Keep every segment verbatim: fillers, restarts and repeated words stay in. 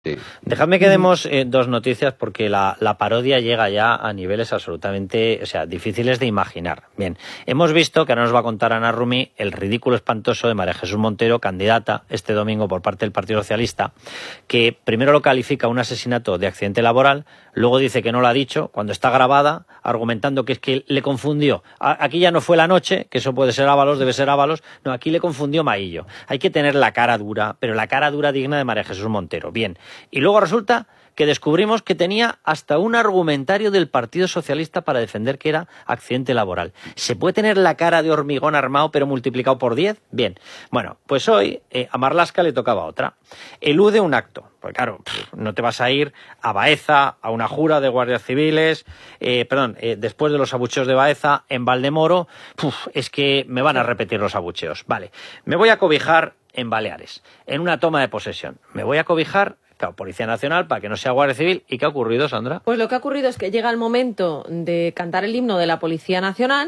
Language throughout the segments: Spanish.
Sí. Dejadme que demos eh, dos noticias porque la, la parodia llega ya a niveles absolutamente, o sea, difíciles de imaginar. Bien, hemos visto, que ahora nos va a contar Ana Rumi, el ridículo espantoso de María Jesús Montero, candidata este domingo por parte del Partido Socialista, que primero lo califica un asesinato de accidente laboral, luego dice que no lo ha dicho, cuando está grabada, argumentando que es que le confundió. A, aquí ya no fue la noche, que eso puede ser Ábalos, debe ser Ábalos, no, aquí le confundió Maillo. Hay que tener la cara dura, pero la cara dura digna de María Jesús Montero. Bien. Y luego resulta que descubrimos que tenía hasta un argumentario del Partido Socialista para defender que era accidente laboral. ¿Se puede tener la cara de hormigón armado pero multiplicado por diez? Bien. Bueno, pues hoy eh, a Marlaska le tocaba otra. Elude un acto. Pues claro, pff, no te vas a ir a Baeza, a una jura de guardias civiles, eh, perdón, eh, después de los abucheos de Baeza, en Valdemoro, puf, es que me van a repetir los abucheos. Vale, me voy a cobijar en Baleares, en una toma de posesión. Me voy a cobijar... Claro, Policía Nacional, para que no sea Guardia Civil. ¿Y qué ha ocurrido, Sandra? Pues lo que ha ocurrido es que llega el momento de cantar el himno de la Policía Nacional.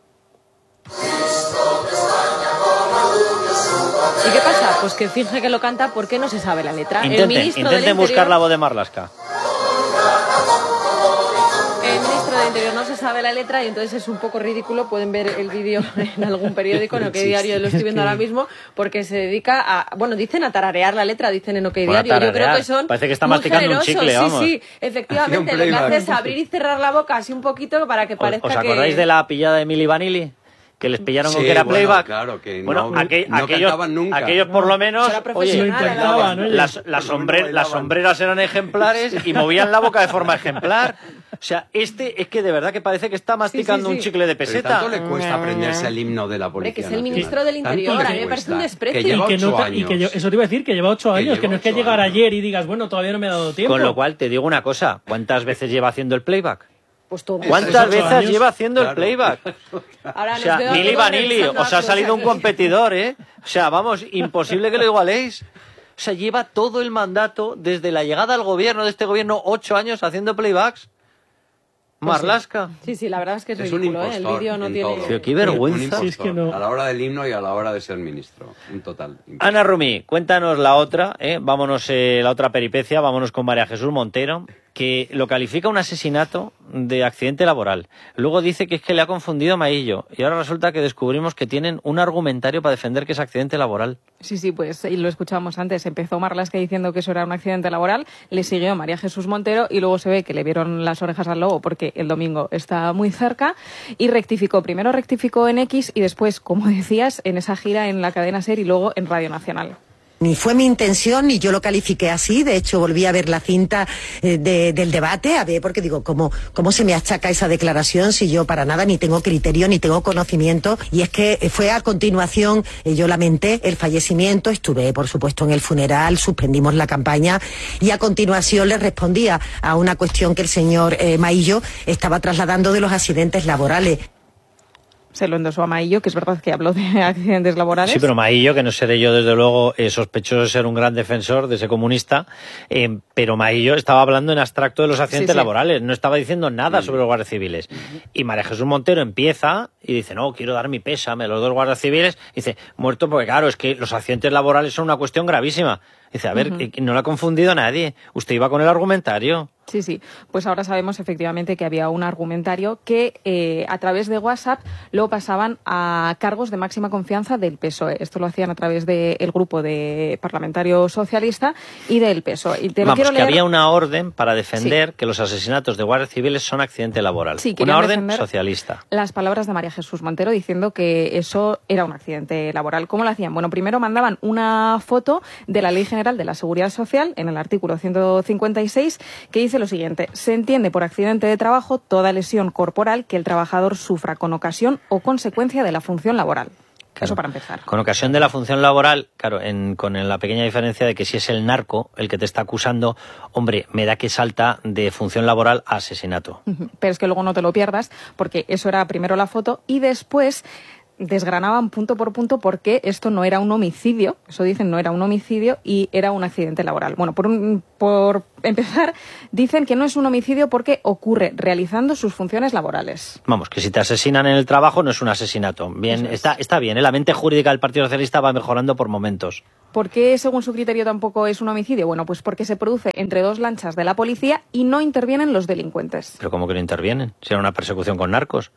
¿Y qué pasa? Pues que finge que lo canta porque no se sabe la letra. Intenten, el ministro intenten del buscar Interior, la voz de Marlaska. El ministro del Interior no se sabe la letra y entonces es un poco ridículo. Pueden ver el vídeo en algún periódico, en OK Diario lo estoy viendo ahora mismo, porque se dedica a, bueno, dicen a tararear la letra, dicen en OK Bueno, Diario. Yo creo que son parece que está muy masticando un generosos. chicle, vamos. Sí, sí, efectivamente. Lo que hace es abrir y cerrar la boca así un poquito para que parezca ¿Os acordáis que... de la pillada de Mili Vanilli? Que les pillaron Sí, con que era bueno, playback. claro, que bueno, no, aquel, no aquellos, cantaban nunca. aquellos por lo menos, Será oye, profesional, intentaban, ¿no? oye. las, las, sombre- las sombreras eran ejemplares y movían la boca de forma ejemplar. O sea, este es que de verdad que parece que está masticando sí, sí. un chicle de Pero peseta. tanto le cuesta aprenderse el himno de la Hombre, Policía que es el Nacional. ministro del Interior, Tanto a le mí me parece un cuesta, desprecio. que lleva Y que no ocho te- y que años. yo- eso te iba a decir, que lleva ocho Que años, que lleva no es que ocho llegara años. ayer y digas, bueno, todavía no me ha dado tiempo. Con lo cual, te digo una cosa, ¿cuántas veces lleva haciendo el playback? Pues todo. ¿Cuántas ocho veces años? lleva haciendo el Claro. playback? Ahora O nos sea, veo Mili todos Vanilli, revisando os ha la salido un cosa. competidor, ¿eh? O sea, vamos, imposible que lo igualéis. O sea, lleva todo el mandato, desde la llegada al gobierno de este gobierno, ocho años haciendo playbacks. Marlaska. Sí, sí, la verdad es que es, Es un ridículo, ¿eh? El impostor vídeo no en tiene... todo. Pero qué vergüenza. Un impostor, Sí, es que no. a la hora del himno y a la hora de ser ministro. Un total impostor. Ana Rumi, cuéntanos la otra, ¿eh? Vámonos, eh, la otra peripecia, vámonos con María Jesús Montero, que lo califica un asesinato de accidente laboral. Luego dice que es que le ha confundido Maillo. Y ahora resulta que descubrimos que tienen un argumentario para defender que es accidente laboral. Sí, sí, pues y lo escuchábamos antes. Empezó Marlaska diciendo que eso era un accidente laboral, le siguió María Jesús Montero y luego se ve que le vieron las orejas al lobo porque el domingo está muy cerca y rectificó. Primero rectificó en X y después, como decías, en esa gira en la cadena SER y luego en Radio Nacional. Ni fue mi intención, ni yo lo califiqué así. De hecho, volví a ver la cinta eh, de, del debate, a ver, porque digo, ¿cómo, ¿cómo se me achaca esa declaración si yo para nada ni tengo criterio, ni tengo conocimiento? Y es que fue a continuación, eh, yo lamenté el fallecimiento, estuve, por supuesto, en el funeral, suspendimos la campaña, y a continuación le respondía a una cuestión que el señor eh, Maillo estaba trasladando de los accidentes laborales. Se lo endosó a Maillo, que es verdad que habló de accidentes laborales. Sí, pero Maillo, que no seré yo desde luego eh, sospechoso de ser un gran defensor de ese comunista, eh, pero Maillo estaba hablando en abstracto de los accidentes Sí, sí. laborales, no estaba diciendo nada sobre los guardias civiles. Y María Jesús Montero empieza y dice, no, quiero dar mi pésame a los dos guardias civiles. Y dice, muerto porque claro, es que los accidentes laborales son una cuestión gravísima. Dice, a ver, Ujú. que no lo ha confundido nadie. Usted iba con el argumentario. Sí, sí. Pues ahora sabemos efectivamente que había un argumentario que eh, a través de WhatsApp lo pasaban a cargos de máxima confianza del P S O E. Esto lo hacían a través del grupo de parlamentario socialista y del P S O E. Y te lo Vamos, quiero que leer. había una orden para defender que los asesinatos de guardias civiles son accidente laboral. Sí, una querían orden defender socialista. Las palabras de María Jesús Montero diciendo que eso era un accidente laboral. ¿Cómo lo hacían? Bueno, primero mandaban una foto de la Ley General de la Seguridad Social en el artículo ciento cincuenta y seis que dice lo siguiente: se entiende por accidente de trabajo toda lesión corporal que el trabajador sufra con ocasión o consecuencia de la función laboral. Claro. Eso para empezar. Con ocasión de la función laboral, claro, en, con la pequeña diferencia de que si es el narco el que te está acusando, hombre, me da que salta de función laboral a asesinato. Ujú. Pero es que luego no te lo pierdas porque eso era primero la foto y después desgranaban punto por punto por qué esto no era un homicidio, eso dicen, no era un homicidio y era un accidente laboral. Bueno, por, un, por empezar, dicen que no es un homicidio porque ocurre realizando sus funciones laborales. Vamos, que si te asesinan en el trabajo no es un asesinato. Bien, es. está, está bien, ¿eh? La mente jurídica del Partido Socialista va mejorando por momentos. ¿Por qué, según su criterio, tampoco es un homicidio? Bueno, pues porque se produce entre dos lanchas de la policía y no intervienen los delincuentes. ¿Pero cómo que no intervienen? Si era una persecución con narcos.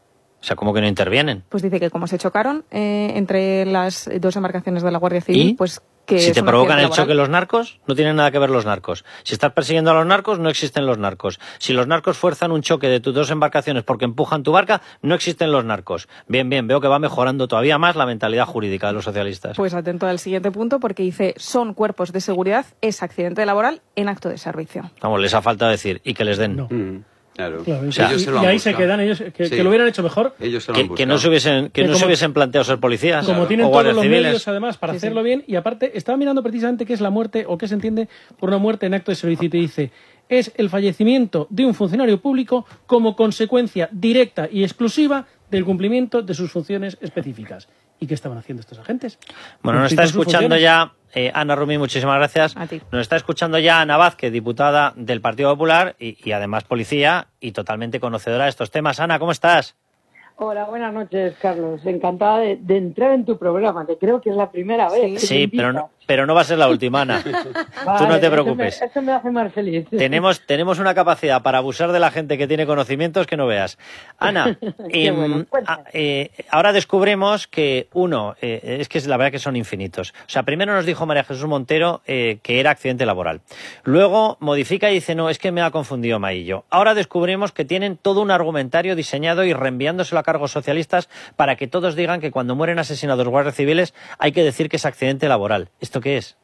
O sea, ¿cómo que no intervienen? Pues dice que como se chocaron eh, entre las dos embarcaciones de la Guardia Civil, ¿Y? pues que si es te un provocan el accidente choque laboral. los narcos, no tienen nada que ver los narcos. Si estás persiguiendo a los narcos, no existen los narcos. Si los narcos fuerzan un choque de tus dos embarcaciones porque empujan tu barca, no existen los narcos. Bien, bien, veo que va mejorando todavía más la mentalidad jurídica de los socialistas. Pues atento al siguiente punto, porque dice, son cuerpos de seguridad, es accidente laboral en acto de servicio. Vamos, les ha faltado decir, y que les den. No. Mm, claro. Claro, O sea, ellos y, se lo y han ahí se buscado. quedan ellos, que, Sí. que lo hubieran hecho mejor. Ellos se lo Que, han que buscado. no se hubiesen, que Que no se como- hubiesen planteado ser policías Como Claro. tienen o todos guardias los civiles. medios, además, para Sí, sí. hacerlo bien. Y aparte, estaba mirando precisamente qué es la muerte o qué se entiende por una muerte en acto de servicio. Y te dice, es el fallecimiento de un funcionario público como consecuencia directa y exclusiva del cumplimiento de sus funciones específicas. ¿Y qué estaban haciendo estos agentes? Bueno, nos está Cumpliendo sus escuchando funciones. ya eh, Ana Rumi, muchísimas gracias. A ti. Nos está escuchando ya Ana Vázquez, diputada del Partido Popular y, y además policía y totalmente conocedora de estos temas. Ana, ¿cómo estás? Hola, buenas noches, Carlos. Encantada de, de entrar en tu programa, que creo que es la primera vez. que me Sí, pero invitas. no, pero no va a ser la última, Ana. Tú Vale, no te eso preocupes. me- Eso me, hace más feliz. Tenemos, tenemos una capacidad para abusar de la gente que tiene conocimientos que no veas. Ana, Qué em, bueno, cuéntame. a- eh, ahora descubrimos que, uno, eh, es que es la verdad que son infinitos. O sea, primero nos dijo María Jesús Montero eh, que era accidente laboral. Luego modifica y dice, no, es que me ha confundido Maillo. Ahora descubrimos que tienen todo un argumentario diseñado y reenviándoselo a cargos socialistas para que todos digan que cuando mueren asesinados guardias civiles hay que decir que es accidente laboral. ¿Esto qué es?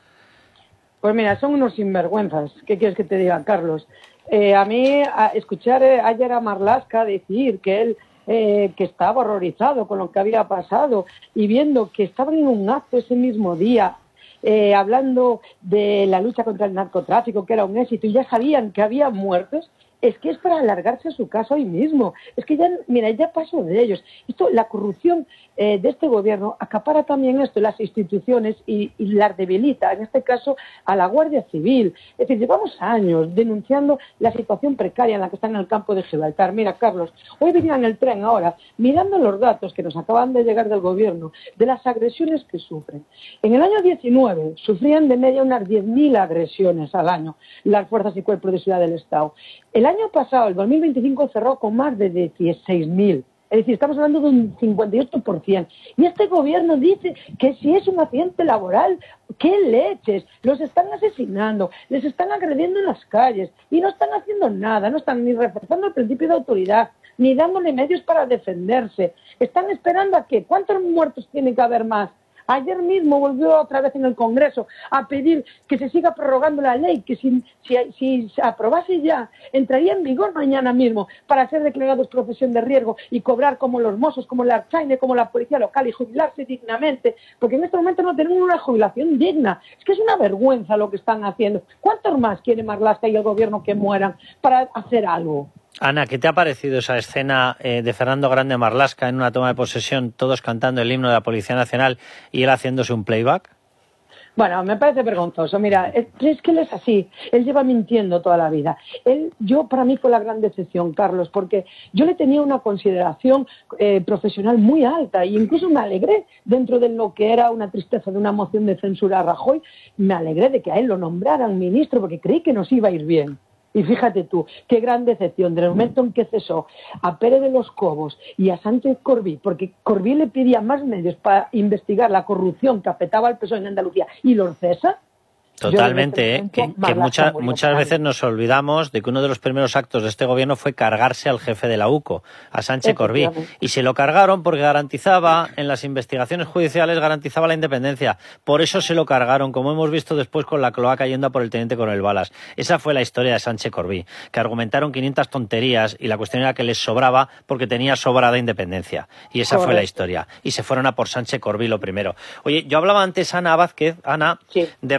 Pues mira, son unos sinvergüenzas. ¿Qué quieres que te diga, Carlos? Eh, a mí, a escuchar eh, ayer a Marlaska decir que él eh, que estaba horrorizado con lo que había pasado y viendo que estaban en un acto ese mismo día eh, hablando de la lucha contra el narcotráfico, que era un éxito, y ya sabían que había muertos, es que es para alargarse a su casa hoy mismo. Es que ya, mira, ya pasó de ellos. Esto, la corrupción eh, de este gobierno acapara también esto, las instituciones, y, y las debilita, en este caso, a la Guardia Civil. Es decir, llevamos años denunciando la situación precaria en la que está en el campo de Gibraltar. Mira, Carlos, hoy venía en el tren ahora, mirando los datos que nos acaban de llegar del gobierno, de las agresiones que sufren. En el año diecinueve sufrían de media unas diez mil agresiones al año las fuerzas y cuerpos de seguridad del Estado. El año pasado, el dos mil veinticinco, cerró con más de dieciséis mil. Es decir, estamos hablando de un cincuenta y ocho por ciento. Y este gobierno dice que si es un accidente laboral, ¿qué leches? Los están asesinando, les están agrediendo en las calles y no están haciendo nada, no están ni reforzando el principio de autoridad, ni dándole medios para defenderse. Están esperando a que, ¿cuántos muertos tiene que haber más? Ayer mismo volvió otra vez en el Congreso a pedir que se siga prorrogando la ley, que si, si, si se aprobase ya, entraría en vigor mañana mismo para ser declarados profesión de riesgo y cobrar como los mozos, como la Archaine, como la policía local y jubilarse dignamente, porque en este momento no tenemos una jubilación digna. Es que es una vergüenza lo que están haciendo. ¿Cuántos más quiere Marlaska y el gobierno que mueran para hacer algo? Ana, ¿qué te ha parecido esa escena eh, de Fernando Grande Marlaska en una toma de posesión, todos cantando el himno de la Policía Nacional y él haciéndose un playback? Bueno, me parece vergonzoso. Mira, es, es que él es así. Él lleva mintiendo toda la vida. Él, yo, para mí fue la gran decepción, Carlos, porque yo le tenía una consideración eh, profesional muy alta e incluso me alegré dentro de lo que era una tristeza de una moción de censura a Rajoy. Me alegré de que a él lo nombraran ministro porque creí que nos iba a ir bien. Y fíjate tú, qué gran decepción, del momento en que cesó a Pérez de los Cobos y a Sánchez Corbí, porque Corbí le pedía más medios para investigar la corrupción que afectaba al P S O E en Andalucía, y los cesa. Totalmente, ¿eh? que, que mucha, muchas veces nos olvidamos de que uno de los primeros actos de este gobierno fue cargarse al jefe de la U C O, a Sánchez Corbí, y se lo cargaron porque garantizaba, en las investigaciones judiciales, garantizaba la independencia. Por eso se lo cargaron, como hemos visto después con la cloaca yendo a por el teniente coronel Balas. Esa fue la historia de Sánchez Corbí, que argumentaron quinientas tonterías y la cuestión era que les sobraba porque tenía sobrada independencia. Y esa Correcto. Fue la historia. Y se fueron a por Sánchez Corbí lo primero. Oye, yo hablaba antes, Ana Vázquez, Ana, sí. de responsabilidad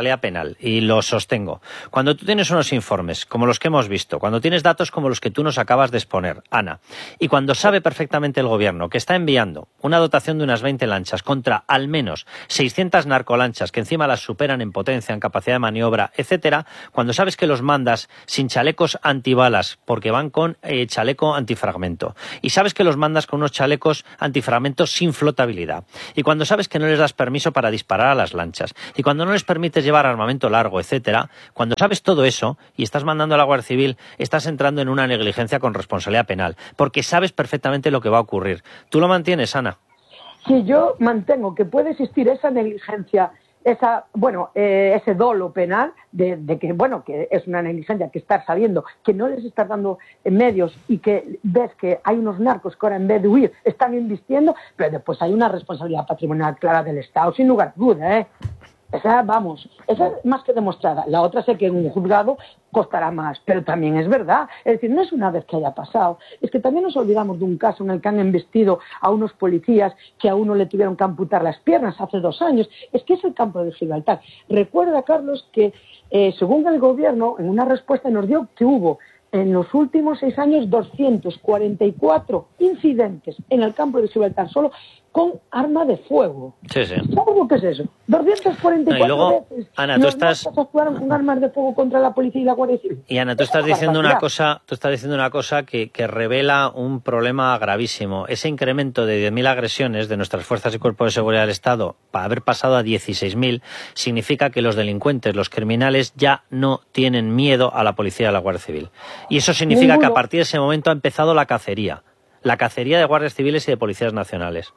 responsabilidad penal, y lo sostengo. Cuando tú tienes unos informes como los que hemos visto, cuando tienes datos como los que tú nos acabas de exponer, Ana, y cuando sabe perfectamente el gobierno que está enviando una dotación de unas veinte lanchas contra al menos seiscientas narcolanchas que encima las superan en potencia, en capacidad de maniobra, etcétera, cuando sabes que los mandas sin chalecos antibalas porque van con eh, chaleco antifragmento, y sabes que los mandas con unos chalecos antifragmento sin flotabilidad, y cuando sabes que no les das permiso para disparar a las lanchas, y cuando no les permites llevar armamento largo, etcétera, cuando sabes todo eso y estás mandando a la Guardia Civil, estás entrando en una negligencia con responsabilidad penal, porque sabes perfectamente lo que va a ocurrir. ¿Tú lo mantienes, Ana? Si yo mantengo que puede existir esa negligencia, esa, bueno, eh, ese dolo penal de, de que, bueno, que es una negligencia, que estás sabiendo que no les estás dando medios y que ves que hay unos narcos que ahora en vez de huir están invistiendo, pero después hay una responsabilidad patrimonial clara del Estado, sin lugar a duda, ¿eh? Esa, vamos, esa es más que demostrada. La otra sé que en un juzgado costará más, pero también es verdad. Es decir, no es una vez que haya pasado. Es que también nos olvidamos de un caso en el que han embestido a unos policías que a uno le tuvieron que amputar las piernas hace dos años. Es que es el campo de Gibraltar. Recuerda, Carlos, que eh, según el gobierno, en una respuesta nos dio que hubo en los últimos seis años doscientos cuarenta y cuatro incidentes en el campo de Gibraltar solo con arma de fuego. Sí, sí. ¿Sabes lo que es eso? doscientos cuarenta y cuatro no, y luego, veces Ana, tú los estás... narcos actuaron con armas de fuego contra la policía y la Guardia Civil. Y Ana, tú estás Es diciendo una barbaridad. cosa, tú estás diciendo una cosa que, que revela un problema gravísimo. Ese incremento de diez mil agresiones de nuestras fuerzas y cuerpos de seguridad del Estado, para haber pasado a dieciséis mil, significa que los delincuentes, los criminales, ya no tienen miedo a la policía y a la Guardia Civil. Y eso significa Ninguno. que a partir de ese momento ha empezado la cacería. La cacería de guardias civiles y de policías nacionales.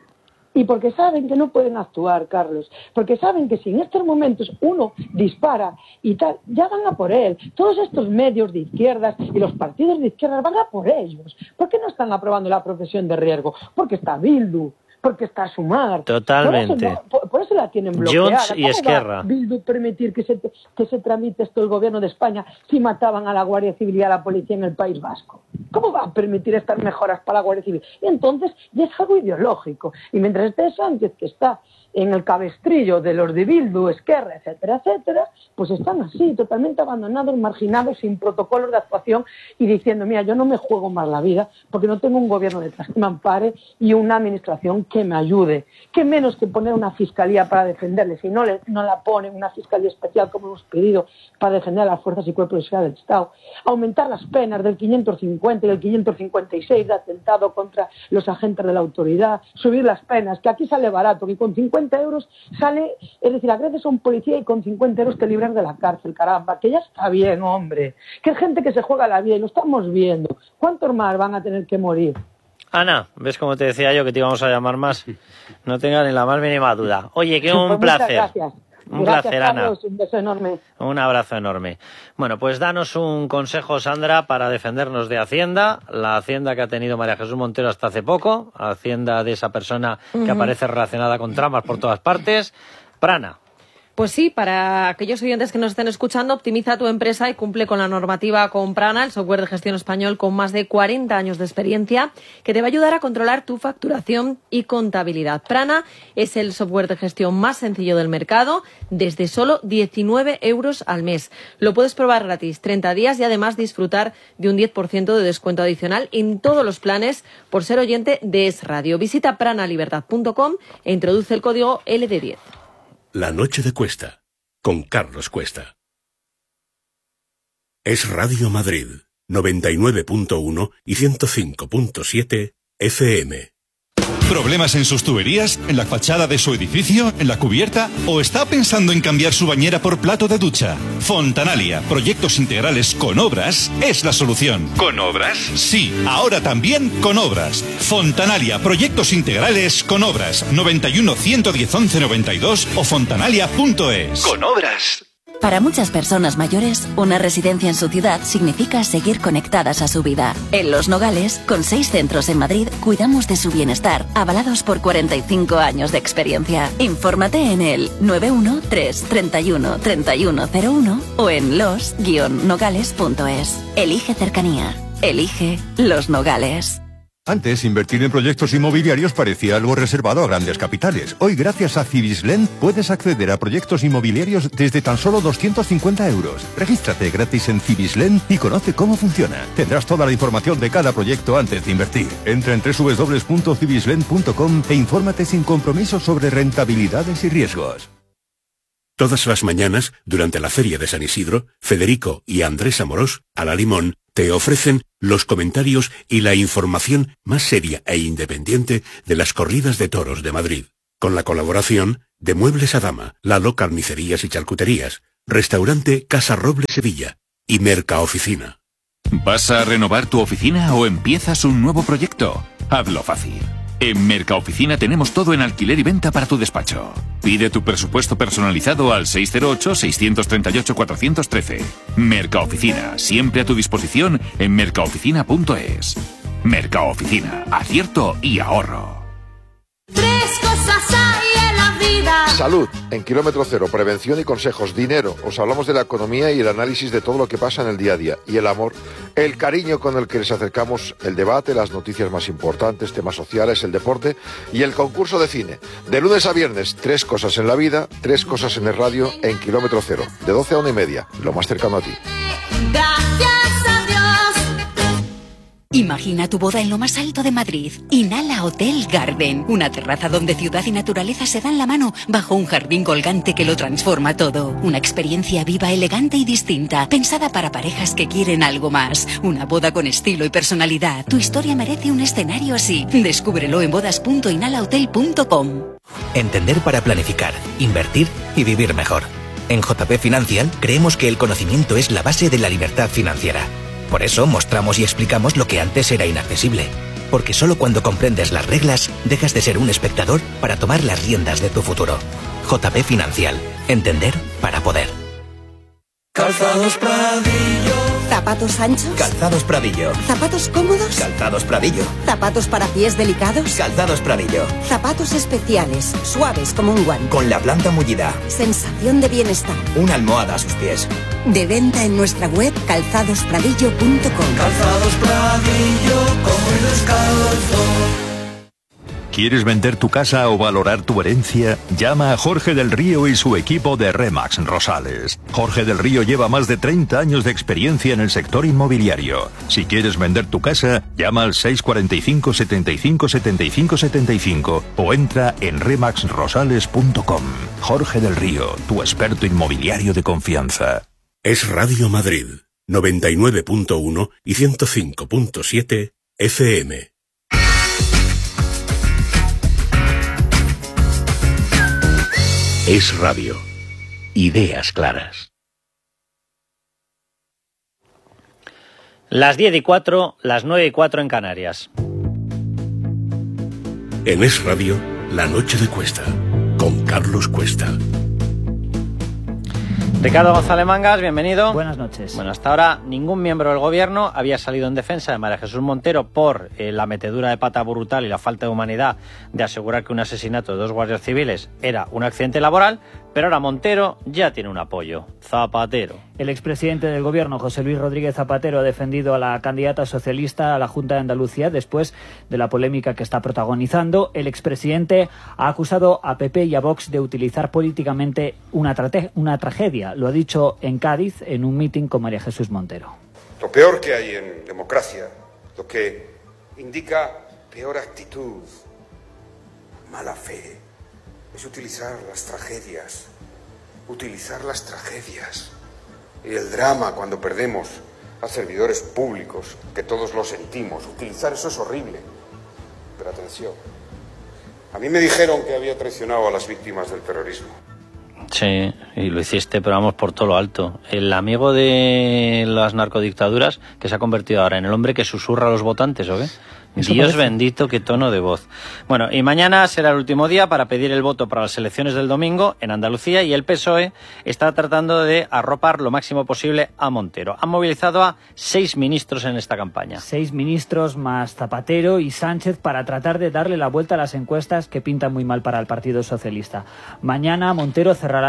Y porque saben que no pueden actuar, Carlos. Porque saben que si en estos momentos uno dispara y tal, ya van a por él. Todos estos medios de izquierdas y los partidos de izquierdas van a por ellos. ¿Por qué no están aprobando la profesión de riesgo? Porque está Bildu, porque está Sumar. Totalmente. Por eso, por, por eso la tienen bloqueada. Junts y ¿Cómo Esquerra. va Bildu permitir que se, que se tramite esto el gobierno de España si mataban a la Guardia Civil y a la policía en el País Vasco? ¿Cómo va a permitir estas mejoras para la Guardia Civil? Y entonces ya es algo ideológico. Y mientras esté Sánchez, que está en el cabestrillo de los de Bildu, Esquerra, etcétera, etcétera, pues están así, totalmente abandonados, marginados, sin protocolos de actuación y diciendo, mira, yo no me juego más la vida porque no tengo un gobierno detrás que me ampare y una administración que me ayude. ¿Qué menos que poner una fiscalía para defenderles? Si no, le, no la ponen, una fiscalía especial como hemos pedido para defender a las fuerzas y cuerpos de seguridad del Estado. Aumentar las penas del quinientos cincuenta y del quinientos cincuenta y seis de atentado contra los agentes de la autoridad. Subir las penas, que aquí sale barato, que con cincuenta euros sale, es decir, agredes a un policía y con cincuenta euros te libras de la cárcel, caramba, que ya está bien, hombre. Que hay gente que se juega la vida y lo estamos viendo. ¿Cuántos más van a tener que morir? Ana, ¿ves cómo te decía yo que te íbamos a llamar más? No tengas ni la más mínima duda. Oye, que un Pues placer. Muchas gracias. Un Gracias, placer, Carlos, Ana. un beso enorme. Un abrazo enorme. Bueno, pues danos un consejo, Sandra, para defendernos de Hacienda, la Hacienda que ha tenido María Jesús Montero hasta hace poco, Hacienda de esa persona que uh-huh. aparece relacionada con tramas por todas partes. Prana. Pues sí, para aquellos oyentes que nos estén escuchando, optimiza tu empresa y cumple con la normativa con Prana, el software de gestión español con más de cuarenta años de experiencia, que te va a ayudar a controlar tu facturación y contabilidad. Prana es el software de gestión más sencillo del mercado, desde solo diecinueve euros al mes. Lo puedes probar gratis treinta días y además disfrutar de un diez por ciento de descuento adicional en todos los planes por ser oyente de Es Radio. Visita prana libertad punto com e introduce el código L D diez. La noche de Cuesta, con Carlos Cuesta. Es Radio Madrid, noventa y nueve punto uno y ciento cinco punto siete F M. ¿Problemas en sus tuberías? ¿En la fachada de su edificio? ¿En la cubierta? ¿O está pensando en cambiar su bañera por plato de ducha? Fontanalia, proyectos integrales con obras, es la solución. ¿Con obras? Sí, ahora también con obras. Fontanalia, proyectos integrales con obras. noventa y uno, ciento diez, once noventa y dos o fontanalia punto es. Con obras. Para muchas personas mayores, una residencia en su ciudad significa seguir conectadas a su vida. En Los Nogales, con seis centros en Madrid, cuidamos de su bienestar, avalados por cuarenta y cinco años de experiencia. Infórmate en el nueve uno tres, treinta y uno, treinta y uno cero uno o en los guion nogales punto es. Elige cercanía. Elige Los Nogales. Antes, invertir en proyectos inmobiliarios parecía algo reservado a grandes capitales. Hoy, gracias a Cibislen, puedes acceder a proyectos inmobiliarios desde tan solo doscientos cincuenta euros. Regístrate gratis en Cibislen y conoce cómo funciona. Tendrás toda la información de cada proyecto antes de invertir. Entra en doble u doble u doble u punto cibislen punto com e infórmate sin compromiso sobre rentabilidades y riesgos. Todas las mañanas, durante la Feria de San Isidro, Federico y Andrés Amorós, a la Limón, te ofrecen los comentarios y la información más seria e independiente de las corridas de toros de Madrid. Con la colaboración de Muebles a Dama, Lalo Carnicerías y Charcuterías, Restaurante Casa Roble Sevilla y Mercaoficina. ¿Vas a renovar tu oficina o empiezas un nuevo proyecto? Hazlo fácil. En Mercaoficina tenemos todo en alquiler y venta para tu despacho. Pide tu presupuesto personalizado al seis cero ocho, seis tres ocho, cuatro uno tres. Mercaoficina, siempre a tu disposición en mercaoficina punto es. Mercaoficina, acierto y ahorro. Tres cosas hay en la vida. Salud, en Kilómetro Cero, prevención y consejos. Dinero, os hablamos de la economía y el análisis de todo lo que pasa en el día a día. Y el amor, el cariño con el que les acercamos el debate, las noticias más importantes, temas sociales, el deporte y el concurso de cine. De lunes a viernes, tres cosas en la vida, tres cosas en el radio, en Kilómetro Cero. De doce a una y media, lo más cercano a ti. Gracias a Dios. Imagina tu boda en lo más alto de Madrid. Inhala Hotel Garden, una terraza donde ciudad y naturaleza se dan la mano bajo un jardín colgante que lo transforma todo. Una experiencia viva, elegante y distinta, pensada para parejas que quieren algo más. Una boda con estilo y personalidad. Tu historia merece un escenario así. Descúbrelo en bodas punto inhala hotel punto com. Entender para planificar, invertir y vivir mejor. En J P Financial creemos que el conocimiento es la base de la libertad financiera. Por eso mostramos y explicamos lo que antes era inaccesible. Porque solo cuando comprendes las reglas, dejas de ser un espectador para tomar las riendas de tu futuro. J P Financial. Entender para poder. Calzados Pradillo. ¿Zapatos anchos? Calzados Pradillo. ¿Zapatos cómodos? Calzados Pradillo. ¿Zapatos para pies delicados? Calzados Pradillo. Zapatos especiales, suaves como un guante. Con la planta mullida. Sensación de bienestar. Una almohada a sus pies. De venta en nuestra web calzados pradillo punto com. Calzados Pradillo, como el descalzo. ¿Quieres vender tu casa o valorar tu herencia? Llama a Jorge del Río y su equipo de Remax Rosales. Jorge del Río lleva más de treinta años de experiencia en el sector inmobiliario. Si quieres vender tu casa, llama al seis cuatro cinco, setenta y cinco, setenta y cinco, setenta y cinco o entra en remax rosales punto com. Jorge del Río, tu experto inmobiliario de confianza. Es Radio Madrid, noventa y nueve punto uno y ciento cinco punto siete F M. Es radio. Ideas claras. Las diez y cuatro, las nueve y cuatro en Canarias. En Es Radio, La Noche de Cuesta, con Carlos Cuesta. Ricardo González Mangas, bienvenido. Buenas noches. Bueno, hasta ahora ningún miembro del gobierno había salido en defensa de María Jesús Montero por eh, la metedura de pata brutal y la falta de humanidad de asegurar que un asesinato de dos guardias civiles era un accidente laboral, pero ahora Montero ya tiene un apoyo. Zapatero. El expresidente del gobierno, José Luis Rodríguez Zapatero, ha defendido a la candidata socialista a la Junta de Andalucía después de la polémica que está protagonizando. El expresidente ha acusado a P P y a Vox de utilizar políticamente una, trate- una tragedia. Lo ha dicho en Cádiz en un mitin con María Jesús Montero. Lo peor que hay en democracia, lo que indica peor actitud, mala fe, es utilizar las tragedias, utilizar las tragedias y el drama cuando perdemos a servidores públicos, que todos lo sentimos. Utilizar eso es horrible. Pero atención, a mí me dijeron que había traicionado a las víctimas del terrorismo. Sí, y lo hiciste, pero vamos por todo lo alto. El amigo de las narcodictaduras que se ha convertido ahora en el hombre que susurra a los votantes, ¿o qué? Eso Dios parece. Bendito, qué tono de voz. Bueno, y mañana será el último día para pedir el voto para las elecciones del domingo en Andalucía y el P S O E está tratando de arropar lo máximo posible a Montero. Han movilizado a seis ministros en esta campaña. Seis ministros más Zapatero y Sánchez para tratar de darle la vuelta a las encuestas que pintan muy mal para el Partido Socialista. Mañana Montero cerrará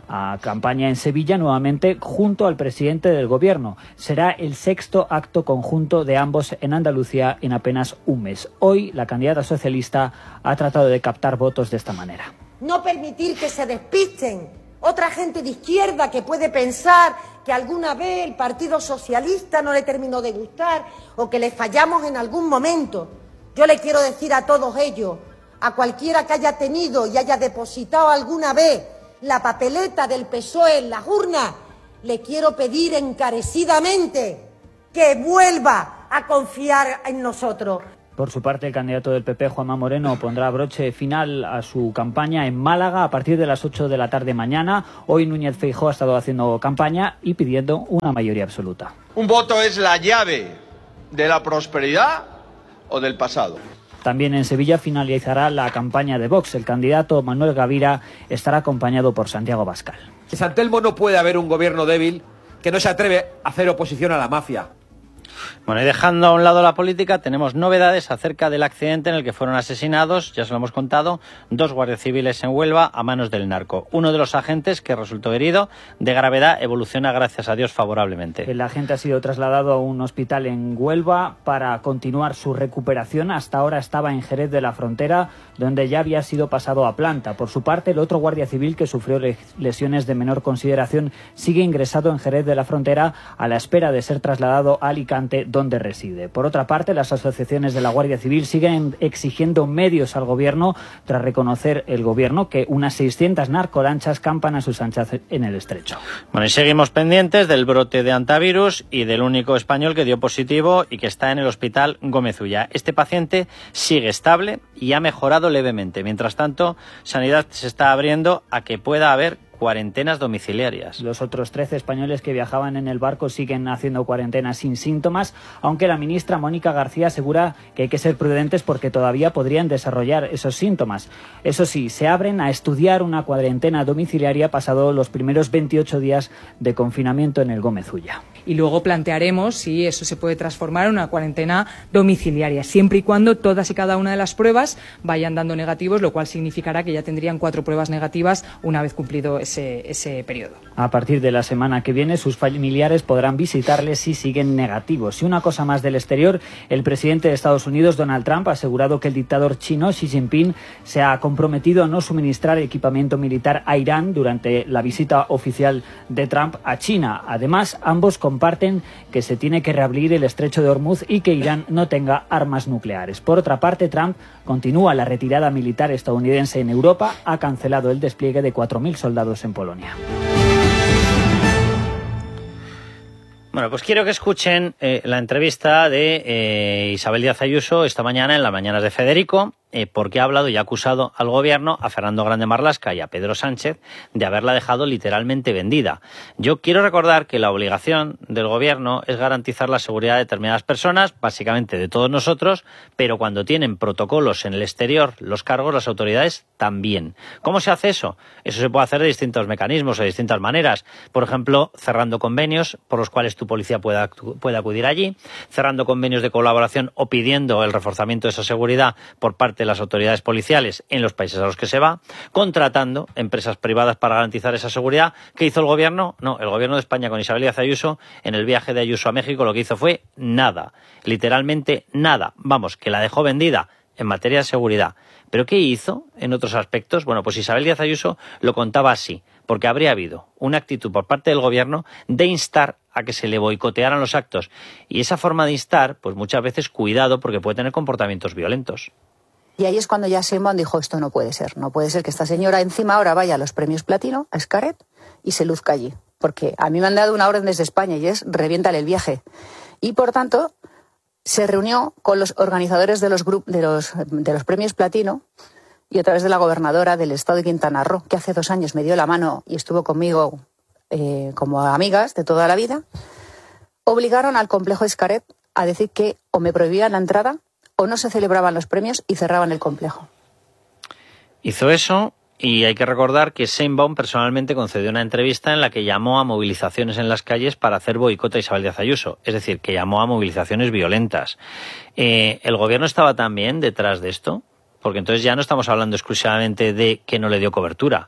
a campaña en Sevilla nuevamente junto al presidente del gobierno. Será el sexto acto conjunto de ambos en Andalucía en apenas un mes. Hoy la candidata socialista ha tratado de captar votos de esta manera. No permitir que se despisten otra gente de izquierda que puede pensar que alguna vez el Partido Socialista no le terminó de gustar o que le fallamos en algún momento. Yo le quiero decir a todos ellos, a cualquiera que haya tenido y haya depositado alguna vez la papeleta del P S O E en las urnas, le quiero pedir encarecidamente que vuelva a confiar en nosotros. Por su parte, el candidato del P P, Juanma Moreno, pondrá broche final a su campaña en Málaga a partir de las ocho de la tarde mañana. Hoy Núñez Feijóo ha estado haciendo campaña y pidiendo una mayoría absoluta. Un voto es la llave de la prosperidad o del pasado. También en Sevilla finalizará la campaña de Vox. El candidato Manuel Gavira estará acompañado por Santiago Bascal. En San Telmo no puede haber un gobierno débil que no se atreve a hacer oposición a la mafia. Bueno, y dejando a un lado la política, tenemos novedades acerca del accidente en el que fueron asesinados, ya se lo hemos contado, dos guardias civiles en Huelva a manos del narco. Uno de los agentes, que resultó herido de gravedad, evoluciona, gracias a Dios, favorablemente. El agente ha sido trasladado a un hospital en Huelva para continuar su recuperación. Hasta ahora estaba en Jerez de la Frontera, donde ya había sido pasado a planta. Por su parte, el otro guardia civil, que sufrió lesiones de menor consideración, sigue ingresado en Jerez de la Frontera a la espera de ser trasladado a Alicante, donde reside. Por otra parte, las asociaciones de la Guardia Civil siguen exigiendo medios al gobierno tras reconocer el gobierno que unas seiscientas narcolanchas campan a sus anchas en el estrecho. Bueno, y seguimos pendientes del brote de antivirus y del único español que dio positivo y que está en el hospital Gómez Ulla. Este paciente sigue estable y ha mejorado levemente. Mientras tanto, Sanidad se está abriendo a que pueda haber cuarentenas domiciliarias. Los otros trece españoles que viajaban en el barco siguen haciendo cuarentena sin síntomas, aunque la ministra Mónica García asegura que hay que ser prudentes porque todavía podrían desarrollar esos síntomas. Eso sí, se abren a estudiar una cuarentena domiciliaria pasado los primeros veintiocho días de confinamiento en el Gómez Ulla. Y luego plantearemos si eso se puede transformar en una cuarentena domiciliaria, siempre y cuando todas y cada una de las pruebas vayan dando negativos, lo cual significará que ya tendrían cuatro pruebas negativas una vez cumplido ese, ese periodo. A partir de la semana que viene, sus familiares podrán visitarles si siguen negativos. Y una cosa más del exterior, el presidente de Estados Unidos, Donald Trump, ha asegurado que el dictador chino, Xi Jinping, se ha comprometido a no suministrar equipamiento militar a Irán durante la visita oficial de Trump a China. Además, ambos comparten que se tiene que reabrir el estrecho de Hormuz y que Irán no tenga armas nucleares. Por otra parte, Trump continúa la retirada militar estadounidense en Europa, ha cancelado el despliegue de cuatro mil soldados en Polonia. Bueno, pues quiero que escuchen eh, la entrevista de eh, Isabel Díaz Ayuso esta mañana en las mañanas de Federico, eh, porque ha hablado y ha acusado al gobierno, a Fernando Grande Marlaska y a Pedro Sánchez, de haberla dejado literalmente vendida. Yo quiero recordar que la obligación del gobierno es garantizar la seguridad de determinadas personas, básicamente de todos nosotros, pero cuando tienen protocolos en el exterior, los cargos, las autoridades también. ¿Cómo se hace eso? Eso se puede hacer de distintos mecanismos o de distintas maneras. Por ejemplo, cerrando convenios por los cuales tu policía pueda, pueda acudir allí, cerrando convenios de colaboración o pidiendo el reforzamiento de esa seguridad por parte de las autoridades policiales en los países a los que se va, contratando empresas privadas para garantizar esa seguridad. ¿Qué hizo el gobierno? No, el gobierno de España con Isabel Díaz Ayuso, en el viaje de Ayuso a México, lo que hizo fue nada, literalmente nada. Vamos, que la dejó vendida en materia de seguridad. ¿Pero qué hizo en otros aspectos? Bueno, pues Isabel Díaz Ayuso lo contaba así, porque habría habido una actitud por parte del gobierno de instar a que se le boicotearan los actos. Y esa forma de instar, pues muchas veces cuidado, porque puede tener comportamientos violentos. Y ahí es cuando ya Sheinbaum dijo, esto no puede ser. No puede ser que esta señora encima ahora vaya a los premios Platino, a Xcaret, y se luzca allí. Porque a mí me han dado una orden desde España y es reviéntale el viaje. Y por tanto, se reunió con los organizadores de los, grup- de los, de los premios Platino y a través de la gobernadora del estado de Quintana Roo, que hace dos años me dio la mano y estuvo conmigo eh, como amigas de toda la vida, obligaron al complejo Xcaret a decir que o me prohibían la entrada o no se celebraban los premios y cerraban el complejo. Hizo eso y hay que recordar que Sheinbaum personalmente concedió una entrevista en la que llamó a movilizaciones en las calles para hacer boicot a Isabel Díaz Ayuso. Es decir, que llamó a movilizaciones violentas. Eh, ¿El gobierno estaba también detrás de esto? Porque entonces ya no estamos hablando exclusivamente de que no le dio cobertura.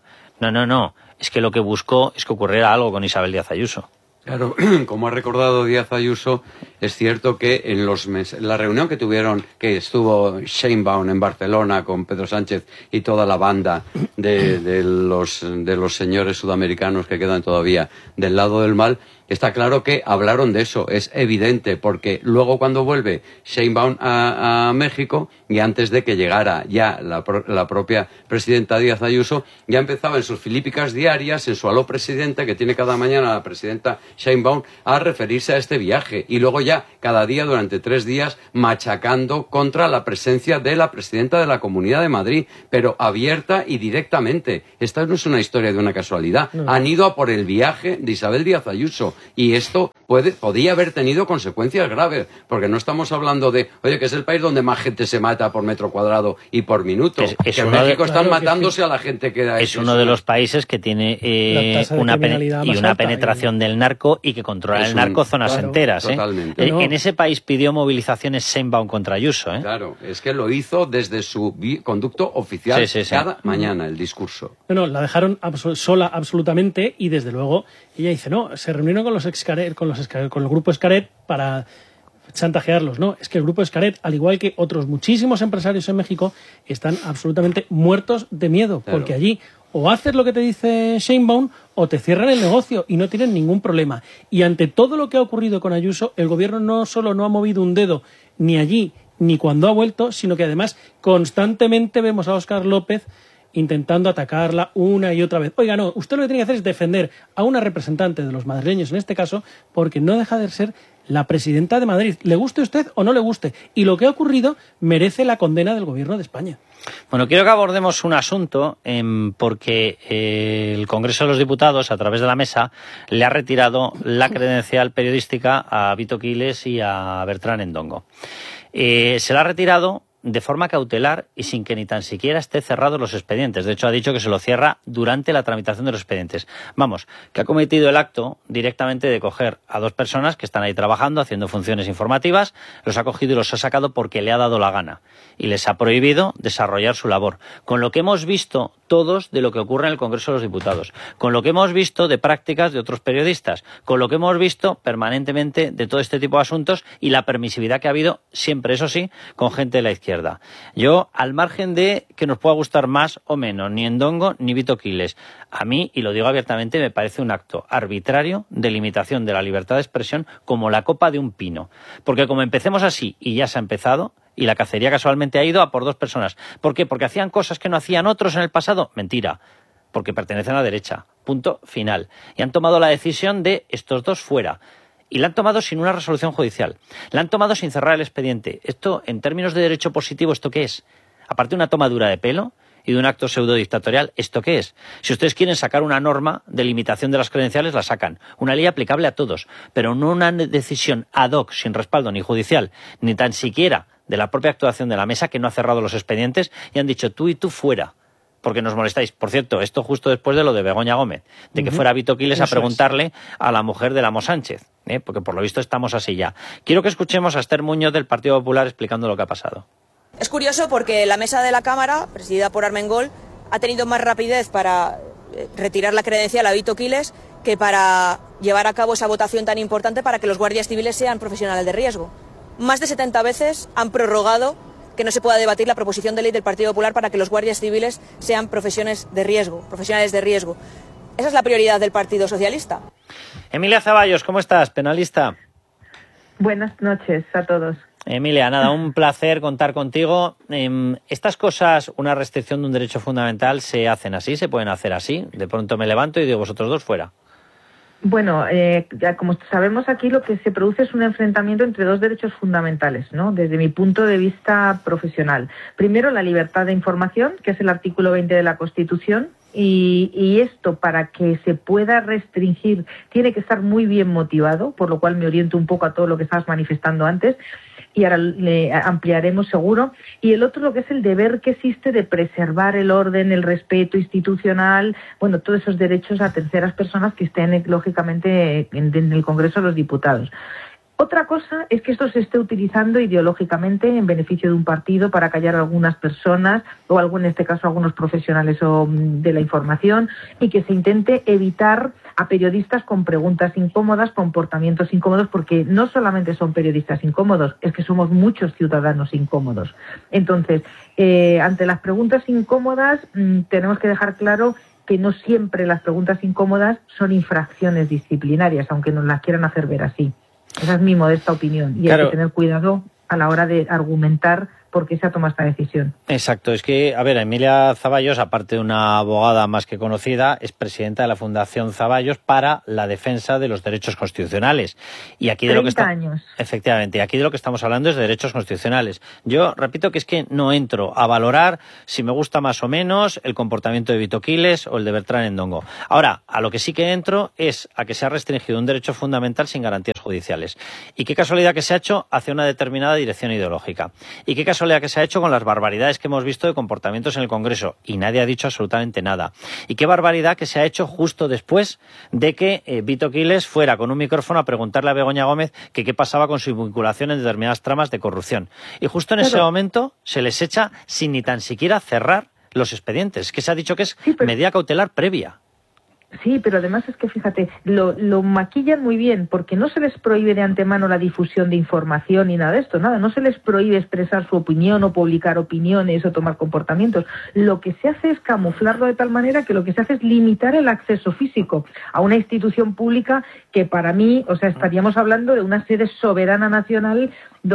No, no, no. Es que lo que buscó es que ocurriera algo con Isabel Díaz Ayuso. Claro, como ha recordado Díaz Ayuso, es cierto que en los meses, la reunión que tuvieron, que estuvo Sheinbaum en Barcelona con Pedro Sánchez y toda la banda de, de los de los señores sudamericanos que quedan todavía del lado del mal, está claro que hablaron de eso, es evidente, porque luego cuando vuelve Sheinbaum a, a México, y antes de que llegara ya la, la propia presidenta Díaz Ayuso, ya empezaba en sus filípicas diarias, en su aló presidente, que tiene cada mañana la presidenta Sheinbaum, a referirse a este viaje, y luego ya cada día durante tres días machacando contra la presencia de la presidenta de la Comunidad de Madrid, pero abierta y directamente. Esta no es una historia de una casualidad. No. Han ido a por el viaje de Isabel Díaz Ayuso. Y esto puede, podía haber tenido consecuencias graves, porque no estamos hablando de, oye, que es el país donde más gente se mata por metro cuadrado y por minuto. Es, es que en México de, están claro, matándose que, a la gente que da Es uno de los países que tiene eh, una, pen, y una penetración y... del narco y que controla es el narco un, zonas claro, enteras. ¿eh? Totalmente. No. En ese país pidió movilizaciones Sheinbaum contra Ayuso. ¿eh? Claro, es que lo hizo desde su conducto oficial sí, sí, sí. cada mañana, el discurso. No, no, la dejaron absol sola absolutamente y desde luego ella dice, no, se reunieron con los Xcaret, con los Xcaret, con el grupo Xcaret para chantajearlos. No, es que el grupo Xcaret, al igual que otros muchísimos empresarios en México, están absolutamente muertos de miedo, claro. porque allí o haces lo que te dice Sheinbaum o te cierran el negocio y no tienen ningún problema. Y ante todo lo que ha ocurrido con Ayuso, el gobierno no solo no ha movido un dedo ni allí ni cuando ha vuelto, sino que además constantemente vemos a Óscar López intentando atacarla una y otra vez. Oiga, no, usted lo que tiene que hacer es defender a una representante de los madrileños, en este caso, porque no deja de ser la presidenta de Madrid. Le guste a usted o no le guste. Y lo que ha ocurrido merece la condena del gobierno de España. Bueno, quiero que abordemos un asunto eh, porque eh, el Congreso de los Diputados, a través de la mesa, le ha retirado la credencial periodística a Vito Quiles y a Bertrán Endongo. Eh, se la ha retirado de forma cautelar y sin que ni tan siquiera esté cerrados los expedientes. De hecho, ha dicho que se lo cierra durante la tramitación de los expedientes. Vamos, que ha cometido el acto directamente de coger a dos personas que están ahí trabajando, haciendo funciones informativas, los ha cogido y los ha sacado porque le ha dado la gana y les ha prohibido desarrollar su labor. Con lo que hemos visto todos de lo que ocurre en el Congreso de los Diputados, con lo que hemos visto de prácticas de otros periodistas, con lo que hemos visto permanentemente de todo este tipo de asuntos y la permisividad que ha habido, siempre, eso sí, con gente de la izquierda. Yo, al margen de que nos pueda gustar más o menos, ni Endongo ni Vito Quiles, a mí, y lo digo abiertamente, me parece un acto arbitrario de limitación de la libertad de expresión como la copa de un pino. Porque como empecemos así, y ya se ha empezado, y la cacería casualmente ha ido a por dos personas. ¿Por qué? Porque hacían cosas que no hacían otros en el pasado. Mentira. Porque pertenecen a la derecha. Punto final. Y han tomado la decisión de estos dos fuera. Y la han tomado sin una resolución judicial. La han tomado sin cerrar el expediente. Esto, en términos de derecho positivo, ¿esto qué es? Aparte de una tomadura de pelo y de un acto pseudo-dictatorial, ¿esto qué es? Si ustedes quieren sacar una norma de limitación de las credenciales, la sacan. Una ley aplicable a todos. Pero no una decisión ad hoc, sin respaldo ni judicial, ni tan siquiera de la propia actuación de la mesa, que no ha cerrado los expedientes y han dicho tú y tú fuera. Porque nos molestáis. Por cierto, esto justo después de lo de Begoña Gómez, de que uh-huh. fuera Vito Quiles a preguntarle es. a la mujer de Amo Sánchez, ¿eh? porque por lo visto estamos así ya. Quiero que escuchemos a Esther Muñoz del Partido Popular explicando lo que ha pasado. Es curioso porque la mesa de la Cámara, presidida por Armengol, ha tenido más rapidez para retirar la credencial a Vito Quiles que para llevar a cabo esa votación tan importante para que los guardias civiles sean profesionales de riesgo. Más de setenta veces han prorrogado que no se pueda debatir la proposición de ley del Partido Popular para que los guardias civiles sean profesiones de riesgo, profesionales de riesgo. Esa es la prioridad del Partido Socialista. Emilia Zaballos, ¿cómo estás? Penalista. Buenas noches a todos. Emilia, nada, un placer contar contigo. Eh, estas cosas, una restricción de un derecho fundamental, ¿se hacen así? ¿Se pueden hacer así? De pronto me levanto y digo, vosotros dos fuera. Bueno, eh, ya como sabemos aquí lo que se produce es un enfrentamiento entre dos derechos fundamentales, ¿no? Desde mi punto de vista profesional. Primero, la libertad de información, que es el artículo veinte de la Constitución, y, y esto para que se pueda restringir tiene que estar muy bien motivado, por lo cual me oriento un poco a todo lo que estabas manifestando antes. Y ahora le ampliaremos seguro. Y el otro, lo que es el deber que existe de preservar el orden, el respeto institucional, bueno, todos esos derechos a terceras personas que estén, lógicamente, en, en el Congreso de los Diputados. Otra cosa es que esto se esté utilizando ideológicamente en beneficio de un partido para callar a algunas personas o algún, en este caso algunos profesionales o, de la información, y que se intente evitar a periodistas con preguntas incómodas, comportamientos incómodos, porque no solamente son periodistas incómodos, es que somos muchos ciudadanos incómodos. Entonces, eh, ante las preguntas incómodas mmm, tenemos que dejar claro que no siempre las preguntas incómodas son infracciones disciplinarias, aunque nos las quieran hacer ver así. Esa es mi modesta opinión. Y claro, hay que tener cuidado a la hora de argumentar por qué se ha tomado esta decisión. Exacto. Es que, a ver, Emilia Zaballos, aparte de una abogada más que conocida, es presidenta de la Fundación Zaballos para la defensa de los derechos constitucionales. Y aquí de lo que está... años. Efectivamente. Y aquí de lo que estamos hablando es de derechos constitucionales. Yo repito que es que no entro a valorar si me gusta más o menos el comportamiento de Vito Quiles o el de Bertrán Endongo. Ahora, a lo que sí que entro es a que se ha restringido un derecho fundamental sin garantías judiciales. Y qué casualidad que se ha hecho hacia una determinada dirección ideológica. Y qué casualidad que se ha hecho con las barbaridades que hemos visto de comportamientos en el Congreso, y nadie ha dicho absolutamente nada. Y qué barbaridad que se ha hecho justo después de que eh, Vito Quiles fuera con un micrófono a preguntarle a Begoña Gómez que qué pasaba con su vinculación en determinadas tramas de corrupción. Y justo en pero... ese momento se les echa sin ni tan siquiera cerrar los expedientes, que se ha dicho que es sí, pero... medida cautelar previa. Sí, pero además es que, fíjate, lo, lo maquillan muy bien, porque no se les prohíbe de antemano la difusión de información ni nada de esto, nada, no se les prohíbe expresar su opinión o publicar opiniones o tomar comportamientos. Lo que se hace es camuflarlo de tal manera que lo que se hace es limitar el acceso físico a una institución pública que para mí, o sea, estaríamos hablando de una sede soberana nacional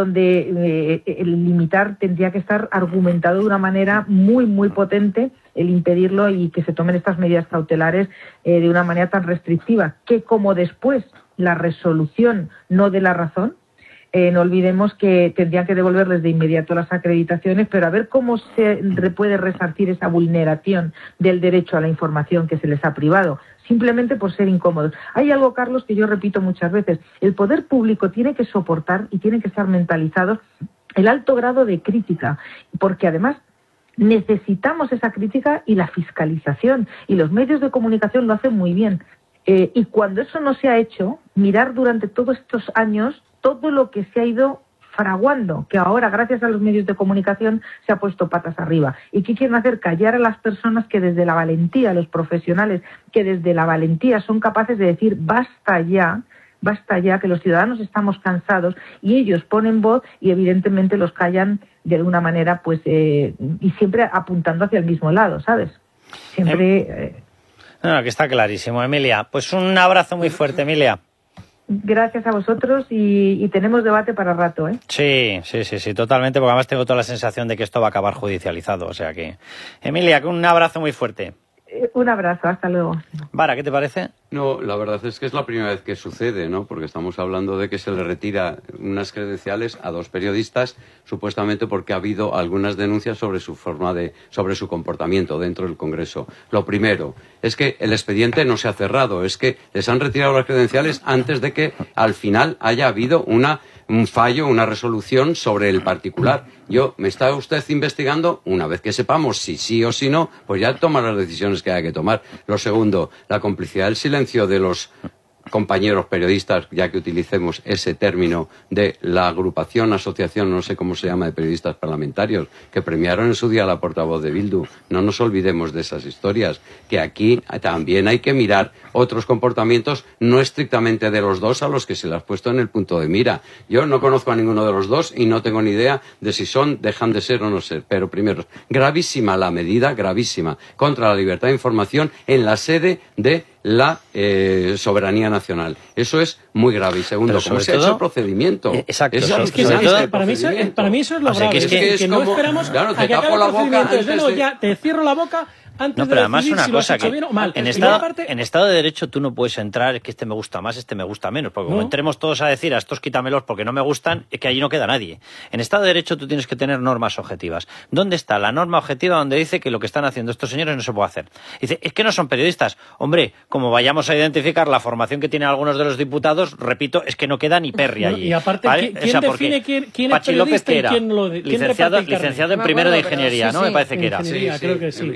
donde eh, el limitar tendría que estar argumentado de una manera muy, muy potente, el impedirlo y que se tomen estas medidas cautelares eh, de una manera tan restrictiva, que como después la resolución no dé la razón, eh, no olvidemos que tendrían que devolverles de inmediato las acreditaciones, pero a ver cómo se puede resarcir esa vulneración del derecho a la información que se les ha privado, simplemente por ser incómodos. Hay algo, Carlos, que yo repito muchas veces, el poder público tiene que soportar y tiene que estar mentalizado el alto grado de crítica, porque además necesitamos esa crítica y la fiscalización, y los medios de comunicación lo hacen muy bien. Eh, y cuando eso no se ha hecho, mirar durante todos estos años todo lo que se ha ido fraguando, que ahora, gracias a los medios de comunicación, se ha puesto patas arriba. ¿Y qué quieren hacer? Callar a las personas que desde la valentía, los profesionales, que desde la valentía son capaces de decir basta ya, basta ya, que los ciudadanos estamos cansados, y ellos ponen voz y evidentemente los callan de alguna manera, pues eh, y siempre apuntando hacia el mismo lado, ¿sabes? Siempre... Eh... No, no, que está clarísimo, Emilia. Pues un abrazo muy fuerte, Emilia. Gracias a vosotros y, y tenemos debate para rato, ¿eh? Sí, sí, sí, sí, totalmente, porque además tengo toda la sensación de que esto va a acabar judicializado, o sea que... Emilia, un abrazo muy fuerte. Un abrazo, hasta luego. Vara, ¿qué te parece? No, la verdad es que es la primera vez que sucede, ¿no? Porque estamos hablando de que se le retira unas credenciales a dos periodistas, supuestamente porque ha habido algunas denuncias sobre su forma de, sobre su comportamiento dentro del Congreso. Lo primero es que el expediente no se ha cerrado, es que les han retirado las credenciales antes de que al final haya habido una un fallo, una resolución sobre el particular. Yo, ¿me está usted investigando? Una vez que sepamos si sí o si no, pues ya toma las decisiones que haya que tomar. Lo segundo, la complicidad del silencio de los compañeros periodistas, ya que utilicemos ese término de la agrupación, asociación, no sé cómo se llama, de periodistas parlamentarios, que premiaron en su día a la portavoz de Bildu. No nos olvidemos de esas historias, que aquí también hay que mirar otros comportamientos, no estrictamente de los dos a los que se les ha puesto en el punto de mira. Yo no conozco a ninguno de los dos y no tengo ni idea de si son, dejan de ser o no ser. Pero primero, gravísima la medida, gravísima, contra la libertad de información en la sede de la eh, soberanía nacional. Eso es muy grave. Y segundo, ¿cómo se ha hecho el procedimiento? Eh, exacto. Es, es que es, es, para, mí eso, para mí eso es lo grave. Que es que, que, es que como, no esperamos claro, te a que tapo acabe la el boca procedimiento. antes No, de... ya te cierro la boca antes no, de pero además decidir una si cosa lo has hecho que bien o mal. en Y estado, aparte... en estado de derecho tú no puedes entrar, es que este me gusta más, este me gusta menos, porque como no. entremos todos a decir a estos quítamelos porque no me gustan, es que allí no queda nadie. En estado de derecho tú tienes que tener normas objetivas. ¿Dónde está la norma objetiva donde dice que lo que están haciendo estos señores no se puede hacer? Dice, es que no son periodistas. Hombre, como vayamos a identificar la formación que tienen algunos de los diputados, repito, es que no queda ni perri allí. No, y aparte, ¿vale? ¿quién, o sea, define quién, quién Pachi es periodista López, que era y quién lo de, quién licenciado, reparte el licenciado en carnet? primero de Bueno, pero ingeniería, sí, ¿no? sí, Me parece que era. Ingeniería, Sí, sí, creo que sí. hizo Eso es.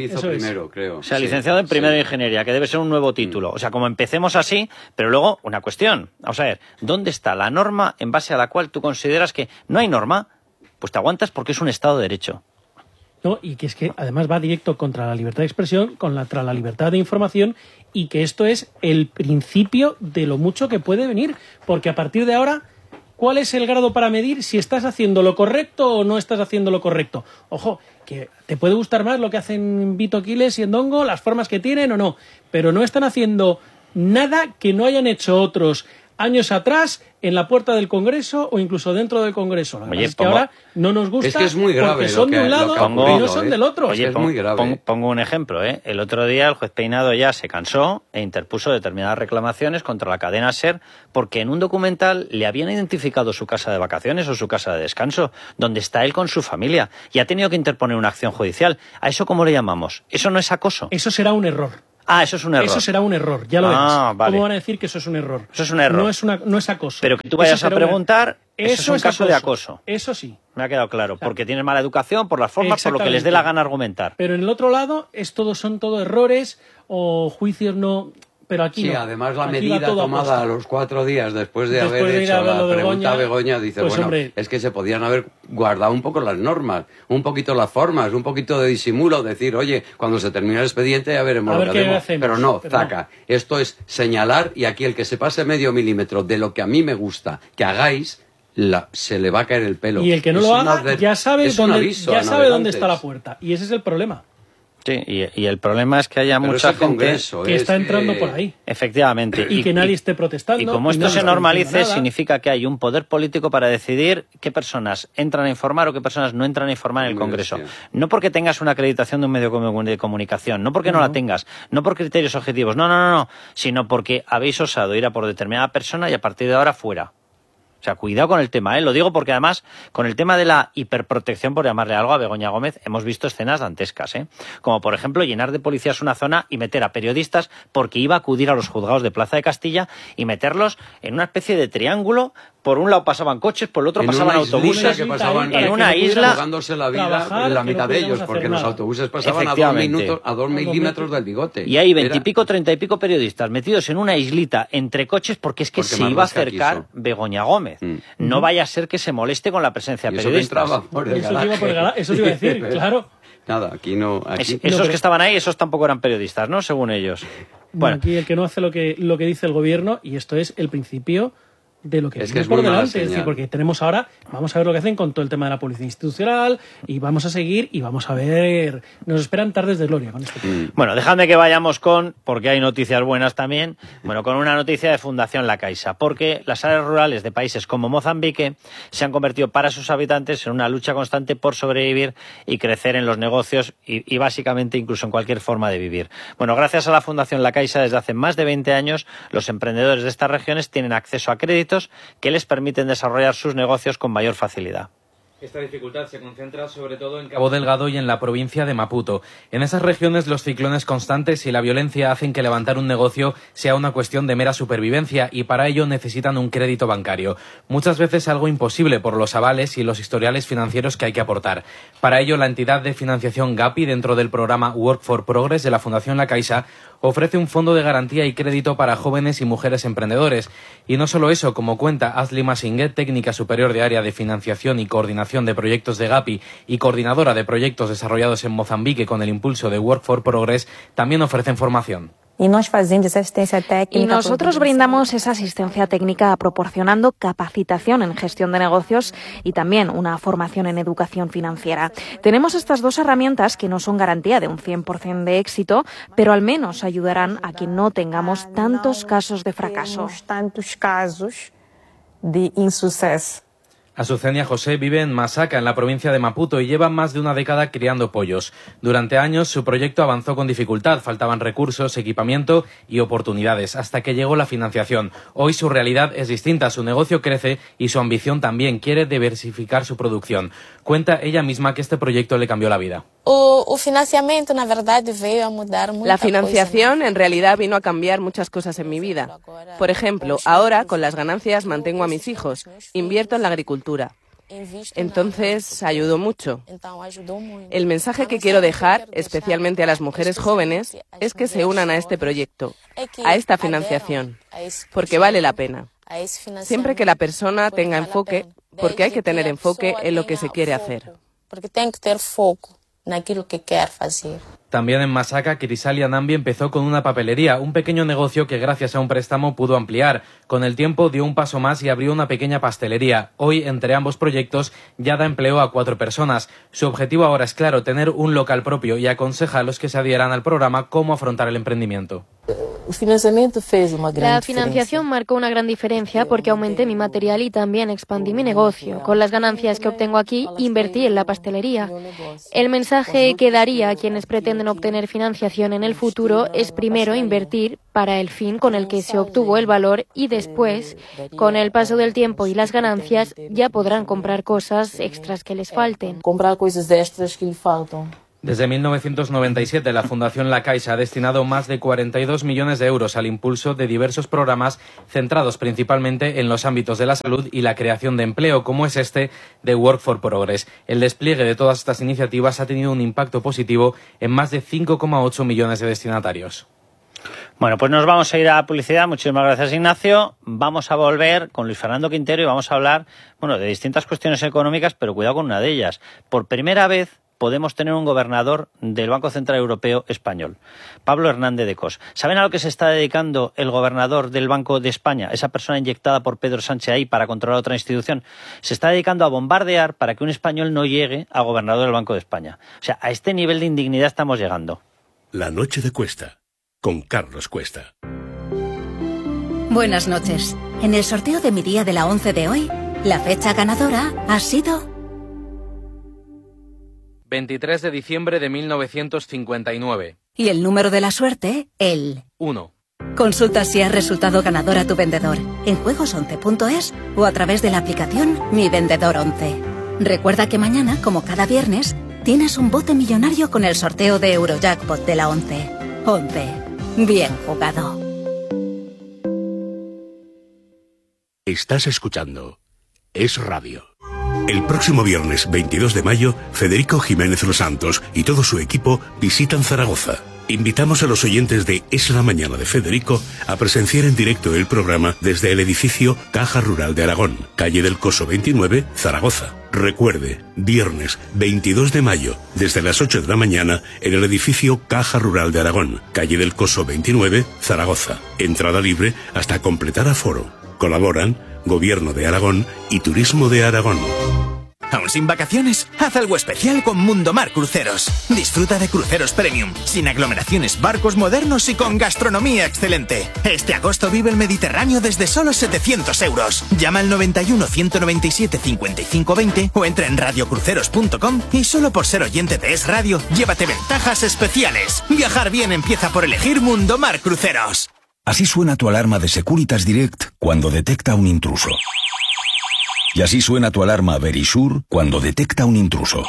primero, creo. O sea, Sí, licenciado en primero sí. de ingeniería, que debe ser un nuevo título. O sea, como empecemos así, pero luego una cuestión. Vamos a ver, ¿dónde está la norma en base a la cual tú consideras que no hay norma? Pues te aguantas porque es un Estado de Derecho. No, y que es que además va directo contra la libertad de expresión, contra la libertad de información, y que esto es el principio de lo mucho que puede venir, porque a partir de ahora, ¿cuál es el grado para medir si estás haciendo lo correcto o no estás haciendo lo correcto? Ojo, que te puede gustar más lo que hacen Vito Quiles y Endongo, las formas que tienen o no, pero no están haciendo nada que no hayan hecho otros años atrás en la puerta del Congreso o incluso dentro del Congreso. La Oye, es que pongo, ahora no nos gusta es que es muy grave porque son lo que, de un lado pongo, y no son ¿eh? del otro. Oye, es pon, muy grave. pon, pongo un ejemplo. ¿eh? El otro día el juez Peinado ya se cansó e interpuso determinadas reclamaciones contra la cadena SER porque en un documental le habían identificado su casa de vacaciones o su casa de descanso, donde está él con su familia, y ha tenido que interponer una acción judicial. ¿A eso cómo le llamamos? ¿Eso no es acoso? Eso será un error. Ah, eso es un error. Eso será un error, ya lo ah, verás. Vale. ¿Cómo van a decir que eso es un error? Eso es un error. No es, una, no es acoso. Pero que tú vayas Eso a será una- preguntar, eso, Eso es un es caso acoso. de acoso. Eso sí. Me ha quedado claro, porque tienes mala educación, por las formas, por lo que les dé la gana argumentar. Pero en el otro lado es todo, son todo errores o juicios no... Pero aquí Sí, no. además la Aquí va medida todo tomada aposta. a los cuatro días después de Después haber de ir a hecho ver lo la de pregunta a Begoña, Begoña, dice, pues, bueno, hombre, es que se podían haber guardado un poco las normas, un poquito las formas, un poquito de disimulo, decir, oye, cuando se termine el expediente ya veremos A lo ver que qué hacemos. hacemos, Pero no, pero zaca. Esto es señalar, y aquí el que se pase medio milímetro de lo que a mí me gusta que hagáis, la, se le va a caer el pelo. Y el que no Es lo un haga adver- ya sabe, es un dónde, aviso ya a sabe dónde navegantes. está la puerta. Y ese es el problema. Sí, y, y el problema es que haya Pero mucha es el gente Congreso, que es está entrando que- por ahí. Efectivamente. Y, que nadie esté protestando. Y como y esto nadie se esté normalice, diciendo nada. significa que hay un poder político para decidir qué personas entran a informar o qué personas no entran a informar en el Muy Congreso. bien. No porque tengas una acreditación de un medio comu- de comunicación, no porque no, No. la tengas, no por criterios objetivos, no, no, no, no, sino porque habéis osado ir a por determinada persona y a partir de ahora fuera. O sea, cuidado con el tema, ¿eh? Lo digo porque además, con el tema de la hiperprotección, por llamarle algo, a Begoña Gómez, hemos visto escenas dantescas, ¿eh? Como, por ejemplo, llenar de policías una zona y meter a periodistas porque iba a acudir a los juzgados de Plaza de Castilla y meterlos en una especie de triángulo. Por un lado pasaban coches, por el otro En pasaban una islita autobuses. que pasaban en una isla. jugándose la vida trabajar, en la que mitad no de ellos, pudiéramos porque hacer los nada. autobuses pasaban a dos, Efectivamente. minutos, a dos milímetros del bigote. Y hay Era- veintipico, treinta y pico periodistas metidos en una islita entre coches porque es que Porque se iba a Marlaska acercar quiso. Begoña Gómez. Mm. No vaya a ser que se moleste con la presencia de Y eso que periodistas. entraba por el Eso te iba garaje. por el garaje, eso te iba a decir, claro. Nada, aquí no... Aquí... Es- No, esos pero- que estaban ahí, esos tampoco eran periodistas, ¿no? Según ellos. Bueno, Bueno, aquí el que no hace lo que, lo que dice el gobierno, y esto es el principio de lo que Es que viene es por muy mala delante. Es decir, señal. porque tenemos ahora, vamos a ver lo que hacen con todo el tema de la policía institucional, y vamos a seguir, y vamos a ver, nos esperan tardes de gloria con este tema. Mm. bueno, dejadme que vayamos con, porque hay noticias buenas también, bueno, con una noticia de Fundación La Caixa, porque las áreas rurales de países como Mozambique se han convertido para sus habitantes en una lucha constante por sobrevivir y crecer en los negocios y, y básicamente incluso en cualquier forma de vivir. Bueno, gracias a la Fundación La Caixa, desde hace más de veinte años, los emprendedores de estas regiones tienen acceso a créditos que les permiten desarrollar sus negocios con mayor facilidad. Esta dificultad se concentra sobre todo en Cabo Delgado y en la provincia de Maputo. En esas regiones los ciclones constantes y la violencia hacen que levantar un negocio sea una cuestión de mera supervivencia y para ello necesitan un crédito bancario. Muchas veces algo imposible por los avales y los historiales financieros que hay que aportar. Para ello la entidad de financiación Gapi, dentro del programa Work for Progress de la Fundación La Caixa, ofrece un fondo de garantía y crédito para jóvenes y mujeres emprendedores. Y no solo eso, como cuenta Asli Masinguet, técnica superior de área de financiación y coordinación de proyectos de Gapi y coordinadora de proyectos desarrollados en Mozambique con el impulso de Work for Progress, también ofrecen formación. Y nosotros brindamos esa asistencia técnica proporcionando capacitación en gestión de negocios y también una formación en educación financiera. Tenemos estas dos herramientas que no son garantía de un cien por ciento de éxito, pero al menos ayudarán a que no tengamos tantos casos de fracaso. tantos casos de insuceso. Azucena José vive en Masaca, en la provincia de Maputo, y lleva más de una década criando pollos. Durante años su proyecto avanzó con dificultad, faltaban recursos, equipamiento y oportunidades, hasta que llegó la financiación. Hoy su realidad es distinta, su negocio crece y su ambición también, quiere diversificar su producción. Cuenta ella misma que este proyecto le cambió la vida. O, o financiamiento, na verdade, veio a mudar muita La financiación en realidad vino a cambiar muchas cosas en mi vida. Por ejemplo, ahora con las ganancias mantengo a mis hijos, invierto en la agricultura. Entonces, ayudó mucho. El mensaje que quiero dejar, especialmente a las mujeres jóvenes, es que se unan a este proyecto, a esta financiación, porque vale la pena. Siempre que la persona tenga enfoque, porque hay que tener enfoque en lo que se quiere hacer. Porque tem que ter foco naquilo que quer fazer. También en Masaka, Crisálida Nambi empezó con una papelería, un pequeño negocio que gracias a un préstamo pudo ampliar. Con el tiempo dio un paso más y abrió una pequeña pastelería. Hoy, entre ambos proyectos, ya da empleo a cuatro personas. Su objetivo ahora es claro, tener un local propio, y aconseja a los que se adhieran al programa cómo afrontar el emprendimiento. La financiación marcó una gran diferencia porque aumenté mi material y también expandí mi negocio. Con las ganancias que obtengo aquí, invertí en la pastelería. El mensaje que daría a quienes pretenden obtener financiación en el futuro es primero invertir para el fin con el que se obtuvo el valor y después, con el paso del tiempo y las ganancias, ya podrán comprar cosas extras que les falten. Comprar cosas extras que les faltan. Desde mil novecientos noventa y siete, la Fundación La Caixa ha destinado más de cuarenta y dos millones de euros al impulso de diversos programas centrados principalmente en los ámbitos de la salud y la creación de empleo, como es este de Work for Progress. El despliegue de todas estas iniciativas ha tenido un impacto positivo en más de cinco coma ocho millones de destinatarios. Bueno, pues nos vamos a ir a publicidad. Muchísimas gracias, Ignacio. Vamos a volver con Luis Fernando Quintero y vamos a hablar, bueno, de distintas cuestiones económicas, pero cuidado con una de ellas. Por primera vez podemos tener un gobernador del Banco Central Europeo español, Pablo Hernández de Cos. ¿Saben a lo que se está dedicando el gobernador del Banco de España, esa persona inyectada por Pedro Sánchez ahí para controlar otra institución? Se está dedicando a bombardear para que un español no llegue a gobernador del Banco de España. O sea, a este nivel de indignidad estamos llegando. La noche de Cuesta, con Carlos Cuesta. Buenas noches. En el sorteo de mi día de la once de hoy, la fecha ganadora ha sido veintitrés de diciembre de mil novecientos cincuenta y nueve. Y el número de la suerte, el uno. Consulta si has resultado ganador a tu vendedor en juegos once punto es o a través de la aplicación Mi Vendedor once. Recuerda que mañana, como cada viernes, tienes un bote millonario con el sorteo de Eurojackpot de la once. once. Bien jugado. Estás escuchando Es Radio. El próximo viernes veintidós de mayo, Federico Jiménez Los Santos y todo su equipo visitan Zaragoza. Invitamos a los oyentes de Es la Mañana de Federico a presenciar en directo el programa desde el edificio Caja Rural de Aragón, calle del Coso veintinueve, Zaragoza. Recuerde, viernes veintidós de mayo, desde las ocho de la mañana, en el edificio Caja Rural de Aragón, calle del Coso veintinueve, Zaragoza. Entrada libre hasta completar aforo. Colaboran Gobierno de Aragón y Turismo de Aragón. ¿Aún sin vacaciones? Haz algo especial con Mundomar Cruceros. Disfruta de cruceros premium, sin aglomeraciones, barcos modernos y con gastronomía excelente. Este agosto vive el Mediterráneo desde solo setecientos euros. Llama al noventa y uno, ciento noventa y siete, cincuenta y cinco veinte o entra en radiocruceros punto com y solo por ser oyente de Es Radio, llévate ventajas especiales. Viajar bien empieza por elegir Mundomar Cruceros. Así suena tu alarma de Securitas Direct cuando detecta un intruso. Y así suena tu alarma Verisure cuando detecta un intruso.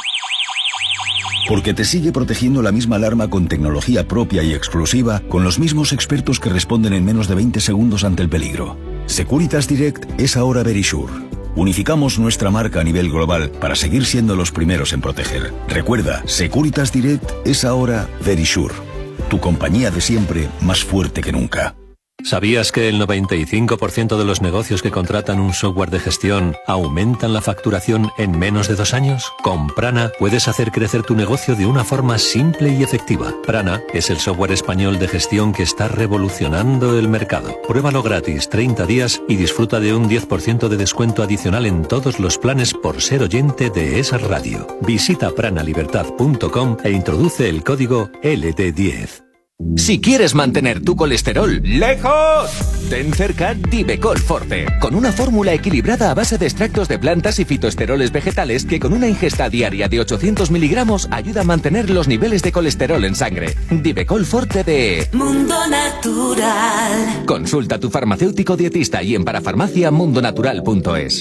Porque te sigue protegiendo la misma alarma con tecnología propia y exclusiva, con los mismos expertos que responden en menos de veinte segundos ante el peligro. Securitas Direct es ahora Verisure. Unificamos nuestra marca a nivel global para seguir siendo los primeros en proteger. Recuerda, Securitas Direct es ahora Verisure. Tu compañía de siempre, más fuerte que nunca. ¿Sabías que el noventa y cinco por ciento de los negocios que contratan un software de gestión aumentan la facturación en menos de dos años? Con Prana puedes hacer crecer tu negocio de una forma simple y efectiva. Prana es el software español de gestión que está revolucionando el mercado. Pruébalo gratis treinta días y disfruta de un diez por ciento de descuento adicional en todos los planes por ser oyente de esa radio. Visita pranalibertad punto com e introduce el código L D diez. Si quieres mantener tu colesterol lejos, ten cerca Divecol Forte, con una fórmula equilibrada a base de extractos de plantas y fitoesteroles vegetales que con una ingesta diaria de ochocientos miligramos ayuda a mantener los niveles de colesterol en sangre. Divecol Forte de Mundo Natural. Consulta a tu farmacéutico dietista y en parafarmacia mundonatural punto es.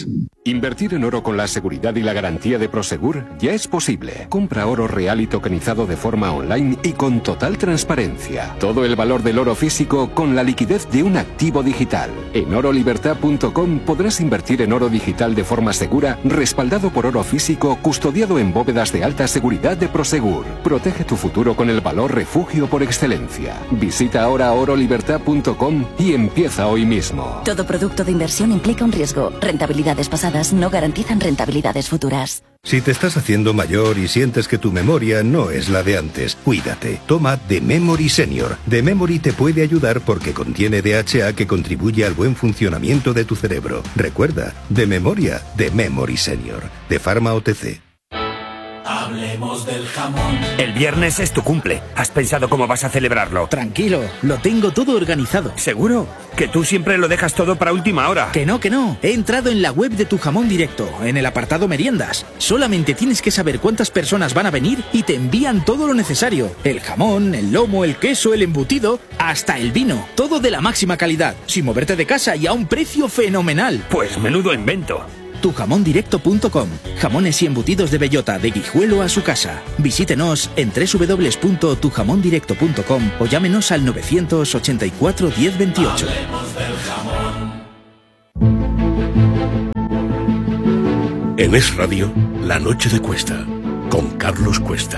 Invertir en oro con la seguridad y la garantía de Prosegur ya es posible. Compra oro real y tokenizado de forma online y con total transparencia. Todo el valor del oro físico con la liquidez de un activo digital. En oro libertad punto com podrás invertir en oro digital de forma segura, respaldado por oro físico, custodiado en bóvedas de alta seguridad de Prosegur. Protege tu futuro con el valor refugio por excelencia. Visita ahora oro libertad punto com y empieza hoy mismo. Todo producto de inversión implica un riesgo. Rentabilidades pasadas no garantizan rentabilidades futuras. Si te estás haciendo mayor y sientes que tu memoria no es la de antes, cuídate. Toma The Memory Senior. The Memory te puede ayudar porque contiene D H A que contribuye al buen funcionamiento de tu cerebro. Recuerda, de memoria, The Memory Senior. De Pharma O T C. Hablemos del jamón. El viernes es tu cumple. ¿Has pensado cómo vas a celebrarlo? Tranquilo, lo tengo todo organizado. ¿Seguro? Que tú siempre lo dejas todo para última hora. Que no, que no. He entrado en la web de Tu Jamón Directo, en el apartado meriendas. Solamente tienes que saber cuántas personas van a venir y te envían todo lo necesario. El jamón, el lomo, el queso, el embutido, hasta el vino. Todo de la máxima calidad, sin moverte de casa y a un precio fenomenal. Pues menudo invento. tu jamón directo punto com. Jamones y embutidos de bellota, de Guijuelo a su casa. Visítenos en doble u doble u doble u punto tu jamón directo punto com o llámenos al novecientos ochenta y cuatro diez veintiocho. Hablemos del jamón. En Es Radio, La Noche de Cuesta, con Carlos Cuesta.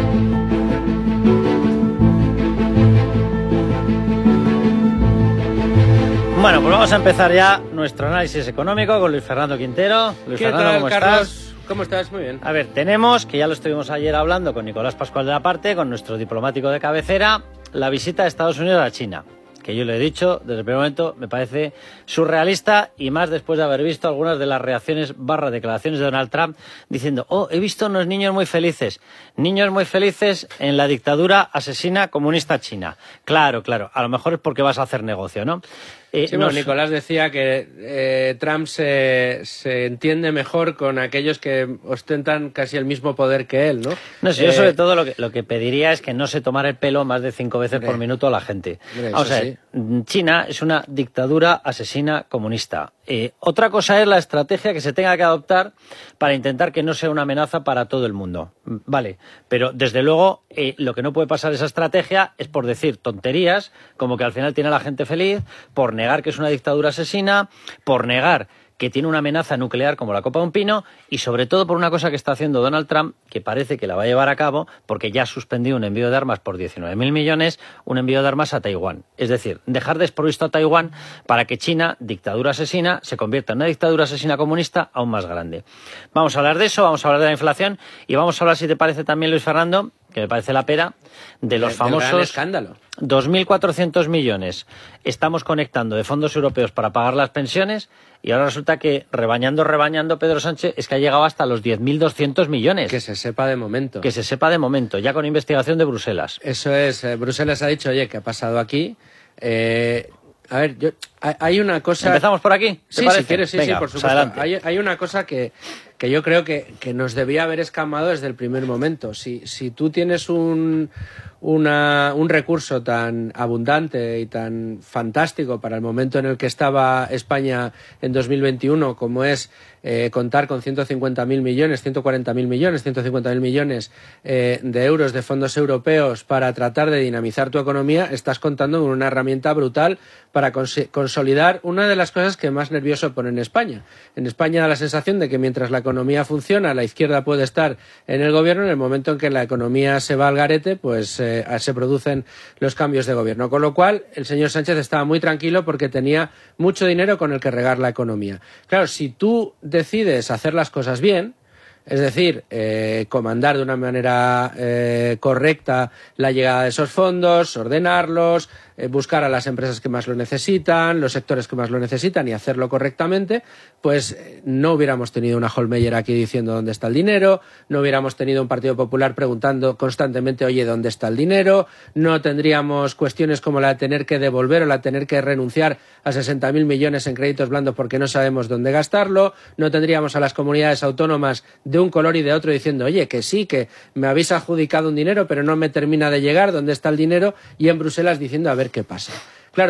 Bueno, pues vamos a empezar ya nuestro análisis económico con Luis Fernando Quintero. Luis ¿Qué Fernando, tal, ¿cómo Carlos? estás? ¿Cómo estás? Muy bien. A ver, tenemos, que ya lo estuvimos ayer hablando con Nicolás Pascual de la Parte, con nuestro diplomático de cabecera, la visita de Estados Unidos a China, que yo le he dicho desde el primer momento, me parece surrealista, y más después de haber visto algunas de las reacciones barra declaraciones de Donald Trump diciendo, oh, he visto unos niños muy felices, niños muy felices en la dictadura asesina comunista china. Claro, claro, a lo mejor es porque vas a hacer negocio, ¿no? Eh, sí, bueno, Nicolás decía que eh, Trump se, se entiende mejor con aquellos que ostentan casi el mismo poder que él, ¿no? No, sí, eh, yo sobre todo lo que, lo que pediría es que no se tomara el pelo más de cinco veces hombre, por minuto a la gente. Hombre, o sea, sí. China es una dictadura asesina comunista. Eh, otra cosa es la estrategia que se tenga que adoptar para intentar que no sea una amenaza para todo el mundo. Vale, pero desde luego eh, lo que no puede pasar esa estrategia es por decir tonterías, como que al final tiene a la gente feliz, por negar que es una dictadura asesina, por negar que tiene una amenaza nuclear como la copa de un pino, y sobre todo por una cosa que está haciendo Donald Trump, que parece que la va a llevar a cabo, porque ya ha suspendido un envío de armas por diecinueve mil millones, un envío de armas a Taiwán. Es decir, dejar desprovisto a Taiwán para que China, dictadura asesina, se convierta en una dictadura asesina comunista aún más grande. Vamos a hablar de eso, vamos a hablar de la inflación, y vamos a hablar, si te parece también, Luis Fernando, que me parece la pera, de los del famosos gran escándalo. dos mil cuatrocientos millones estamos conectando de fondos europeos para pagar las pensiones, y ahora resulta que, rebañando, rebañando, Pedro Sánchez, es que ha llegado hasta los diez mil doscientos millones. Que se sepa de momento. Que se sepa de momento, ya con investigación de Bruselas. Eso es, eh, Bruselas ha dicho, oye, ¿qué ha pasado aquí? Eh, a ver, yo, hay, hay una cosa... ¿Empezamos por aquí? ¿Te Sí, parece? si quieres, sí, Venga, sí, por pues supuesto. adelante. Hay, hay una cosa que, que yo creo que, que nos debía haber escamado desde el primer momento. Si, si tú tienes un... Una, un recurso tan abundante y tan fantástico para el momento en el que estaba España en dos mil veintiuno, como es eh, contar con ciento cincuenta mil millones, ciento cuarenta mil millones, ciento cincuenta mil millones eh, de euros de fondos europeos para tratar de dinamizar tu economía, estás contando con una herramienta brutal para cons- consolidar una de las cosas que más nervioso pone en España. En España da la sensación de que mientras la economía funciona, la izquierda puede estar en el gobierno, en el momento en que la economía se va al garete, pues eh, se producen los cambios de gobierno. Con lo cual, el señor Sánchez estaba muy tranquilo porque tenía mucho dinero con el que regar la economía. Claro, si tú decides hacer las cosas bien, es decir, eh, comandar de una manera eh, correcta la llegada de esos fondos, ordenarlos, eh, buscar a las empresas que más lo necesitan, los sectores que más lo necesitan y hacerlo correctamente, pues eh, no hubiéramos tenido una Hohlmeier aquí diciendo dónde está el dinero, no hubiéramos tenido un Partido Popular preguntando constantemente, oye, ¿dónde está el dinero? No tendríamos cuestiones como la de tener que devolver o la de tener que renunciar a sesenta mil millones en créditos blandos porque no sabemos dónde gastarlo, no tendríamos a las comunidades autónomas de un color y de otro diciendo, oye, que sí, que me habéis adjudicado un dinero pero no me termina de llegar, ¿dónde está el dinero? Y en Bruselas diciendo, a ver qué pasa. Claro,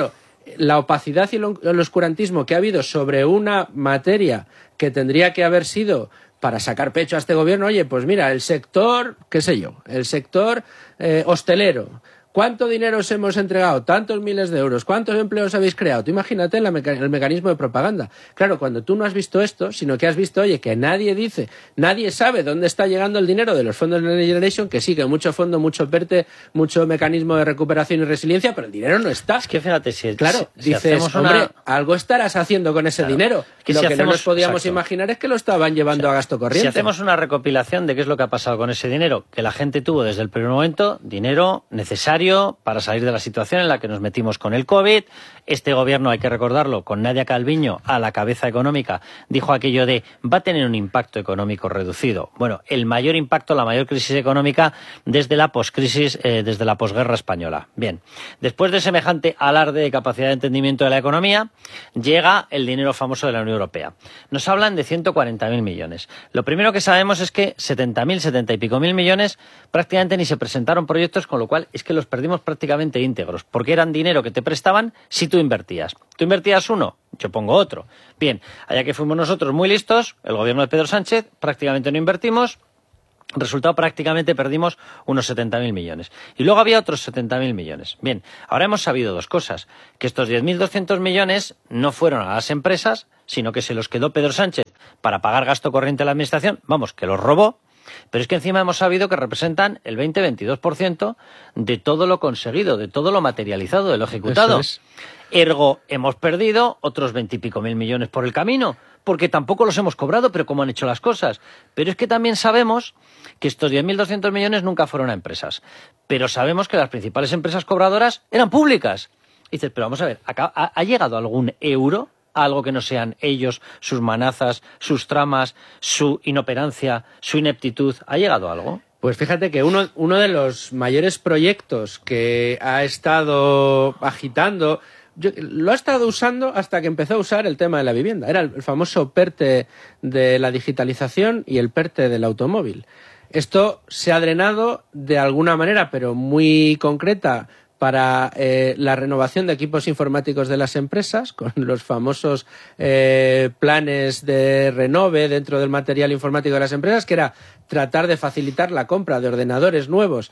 la opacidad y el oscurantismo que ha habido sobre una materia que tendría que haber sido para sacar pecho a este gobierno, oye, pues mira, el sector, qué sé yo, el sector eh, hostelero, ¿cuánto dinero os hemos entregado? Tantos miles de euros. ¿Cuántos empleos habéis creado? Tú imagínate el, meca el mecanismo de propaganda. Claro, cuando tú no has visto esto, sino que has visto, oye, que nadie dice, nadie sabe dónde está llegando el dinero de los fondos de Next Generation, que sí, que mucho fondo, mucho PERTE, mucho mecanismo de recuperación y resiliencia, pero el dinero no está. Es que fíjate, si, claro, si, si dices, una... hombre, algo estarás haciendo con ese claro. dinero. Que Lo si que hacemos... no nos podíamos Exacto. imaginar es que lo estaban llevando o sea, a gasto corriente. Si hacemos una recopilación de qué es lo que ha pasado con ese dinero, que la gente tuvo desde el primer momento, dinero necesario para salir de la situación en la que nos metimos con el COVID. Este gobierno, hay que recordarlo, con Nadia Calviño a la cabeza económica, dijo aquello de va a tener un impacto económico reducido. Bueno, el mayor impacto, la mayor crisis económica desde la poscrisis, eh, desde la posguerra española. Bien, después de semejante alarde de capacidad de entendimiento de la economía, llega el dinero famoso de la Unión Europea. Nos hablan de ciento cuarenta mil millones. Lo primero que sabemos es que setenta mil, setenta y pico mil millones prácticamente ni se presentaron proyectos, con lo cual es que los perdimos prácticamente íntegros, porque eran dinero que te prestaban si tú invertías. Tú invertías uno, yo pongo otro. Bien, allá que fuimos nosotros muy listos, el gobierno de Pedro Sánchez, prácticamente no invertimos. Resultado, prácticamente perdimos unos setenta mil millones. Y luego había otros setenta mil millones. Bien, ahora hemos sabido dos cosas. Que estos diez mil doscientos millones no fueron a las empresas, sino que se los quedó Pedro Sánchez para pagar gasto corriente a la administración. Vamos, que los robó. Pero es que encima hemos sabido que representan el veinte a veintidós por ciento de todo lo conseguido, de todo lo materializado, de lo ejecutado. Eso es. Ergo, hemos perdido otros veintipico mil millones por el camino, porque tampoco los hemos cobrado, pero cómo han hecho las cosas. Pero es que también sabemos que estos diez mil doscientos millones nunca fueron a empresas. Pero sabemos que las principales empresas cobradoras eran públicas. Y dices, pero vamos a ver, ¿ha, ha llegado algún euro a algo que no sean ellos, sus manazas, sus tramas, su inoperancia, su ineptitud? ¿Ha llegado algo? Pues fíjate que uno, uno de los mayores proyectos que ha estado agitando, yo, lo ha estado usando hasta que empezó a usar el tema de la vivienda. Era el, el famoso PERTE de la digitalización y el PERTE del automóvil. Esto se ha drenado de alguna manera, pero muy concreta, para eh, la renovación de equipos informáticos de las empresas, con los famosos eh, planes de renove dentro del material informático de las empresas, que era tratar de facilitar la compra de ordenadores nuevos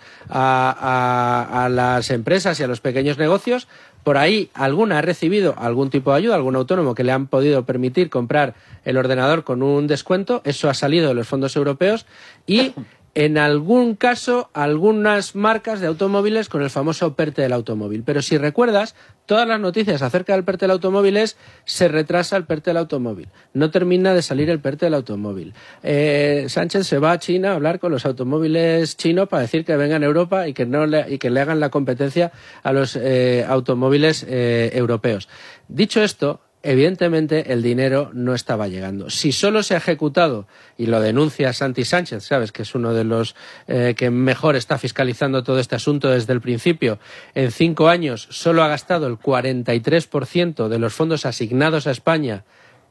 a, a, a las empresas y a los pequeños negocios. Por ahí alguna ha recibido algún tipo de ayuda, algún autónomo que le han podido permitir comprar el ordenador con un descuento. Eso ha salido de los fondos europeos y en algún caso, algunas marcas de automóviles con el famoso PERTE del automóvil. Pero si recuerdas, todas las noticias acerca del PERTE del automóvil es se retrasa el PERTE del automóvil, no termina de salir el PERTE del automóvil. Eh, Sánchez se va a China a hablar con los automóviles chinos para decir que vengan a Europa y que, no le, y que le hagan la competencia a los eh, automóviles eh, europeos. Dicho esto, evidentemente el dinero no estaba llegando. Si solo se ha ejecutado, y lo denuncia Santi Sánchez, sabes que es uno de los eh, que mejor está fiscalizando todo este asunto desde el principio, en cinco años solo ha gastado el cuarenta y tres por ciento de los fondos asignados a España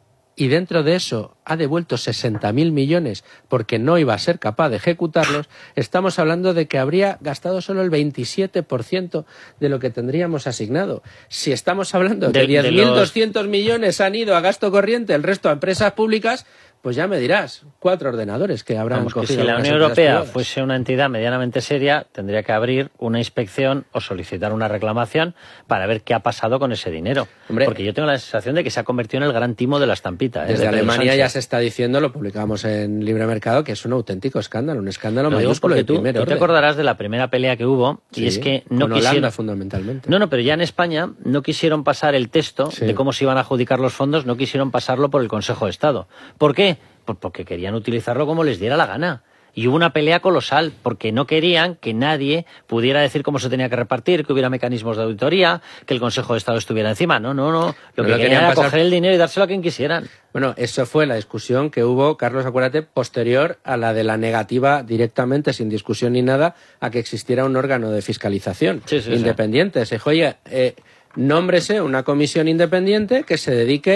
y dentro de eso ha devuelto sesenta mil millones porque no iba a ser capaz de ejecutarlos, estamos hablando de que habría gastado solo el veintisiete por ciento de lo que tendríamos asignado. Si estamos hablando de, de que diez mil doscientos los... millones han ido a gasto corriente, el resto a empresas públicas, pues ya me dirás, cuatro ordenadores que habrán Vamos, cogido. Que si la Unión Europea privadas. fuese una entidad medianamente seria, tendría que abrir una inspección o solicitar una reclamación para ver qué ha pasado con ese dinero. Hombre, porque yo tengo la sensación de que se ha convertido en el gran timo de la estampita. ¿eh? Desde de Alemania ya se está diciendo, lo publicamos en Libre Mercado, que es un auténtico escándalo, un escándalo lo mayúsculo de tú, primer tú orden. te acordarás de la primera pelea que hubo, sí, y es que no con quisieron... Holanda, fundamentalmente. No, no, pero ya en España no quisieron pasar el texto sí. de cómo se iban a adjudicar los fondos, no quisieron pasarlo por el Consejo de Estado. ¿Por qué? Porque querían utilizarlo como les diera la gana. Y hubo una pelea colosal, porque no querían que nadie pudiera decir cómo se tenía que repartir, que hubiera mecanismos de auditoría, que el Consejo de Estado estuviera encima. No, no, no. Lo no que lo querían era pasar... coger el dinero y dárselo a quien quisieran. Bueno, eso fue la discusión que hubo, Carlos, acuérdate, posterior a la de la negativa directamente, sin discusión ni nada, a que existiera un órgano de fiscalización sí, sí, independiente. Sí. Se dijo, oye, eh, nómbrese una comisión independiente que se dedique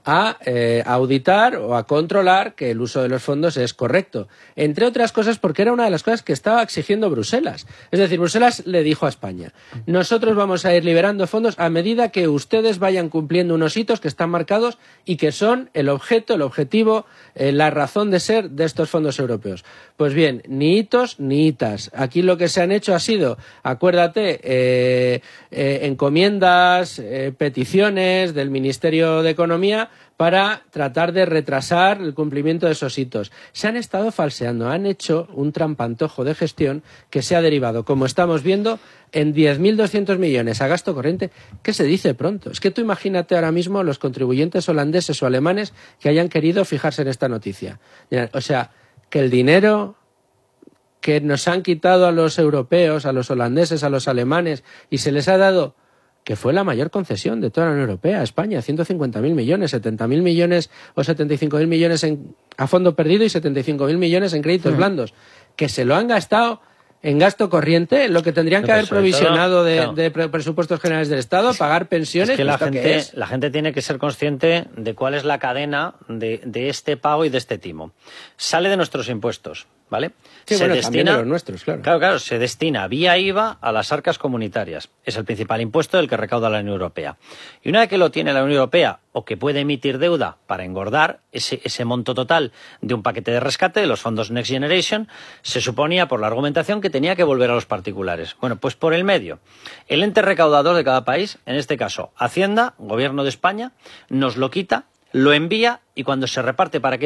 a eh, auditar o a controlar que el uso de los fondos es correcto. Entre otras cosas porque era una de las cosas que estaba exigiendo Bruselas. Es decir, Bruselas le dijo a España, nosotros vamos a ir liberando fondos a medida que ustedes vayan cumpliendo unos hitos que están marcados y que son el objeto, el objetivo, eh, la razón de ser de estos fondos europeos. Pues bien, ni hitos ni hitas. Aquí lo que se han hecho ha sido, acuérdate, eh, eh, encomiendas, eh, peticiones del Ministerio de Economía para tratar de retrasar el cumplimiento de esos hitos. Se han estado falseando, han hecho un trampantojo de gestión que se ha derivado, como estamos viendo, en diez mil doscientos millones a gasto corriente, que se dice pronto. Es que tú imagínate ahora mismo los contribuyentes holandeses o alemanes que hayan querido fijarse en esta noticia. O sea, que el dinero que nos han quitado a los europeos, a los holandeses, a los alemanes, y se les ha dado, que fue la mayor concesión de toda la Unión Europea, España, ciento cincuenta mil millones, setenta mil millones o setenta y cinco mil millones en, a fondo perdido y setenta y cinco mil millones en créditos sí. blandos, que se lo han gastado en gasto corriente, lo que tendrían que haber provisionado de, claro. de presupuestos generales del Estado, pagar pensiones. Es que la gente, que es. la gente tiene que ser consciente de cuál es la cadena de, de este pago y de este timo. Sale de nuestros impuestos, ¿vale? Sí, se bueno, destina, también de los nuestros, claro. Claro, claro, se destina vía I V A a las arcas comunitarias. Es el principal impuesto del que recauda la Unión Europea. Y una vez que lo tiene la Unión Europea, o que puede emitir deuda para engordar ese, ese monto total de un paquete de rescate de los fondos Next Generation, se suponía por la argumentación que tenía que volver a los particulares. Bueno, pues por el medio. El ente recaudador de cada país, en este caso Hacienda, Gobierno de España, nos lo quita, lo envía y cuando se reparte para que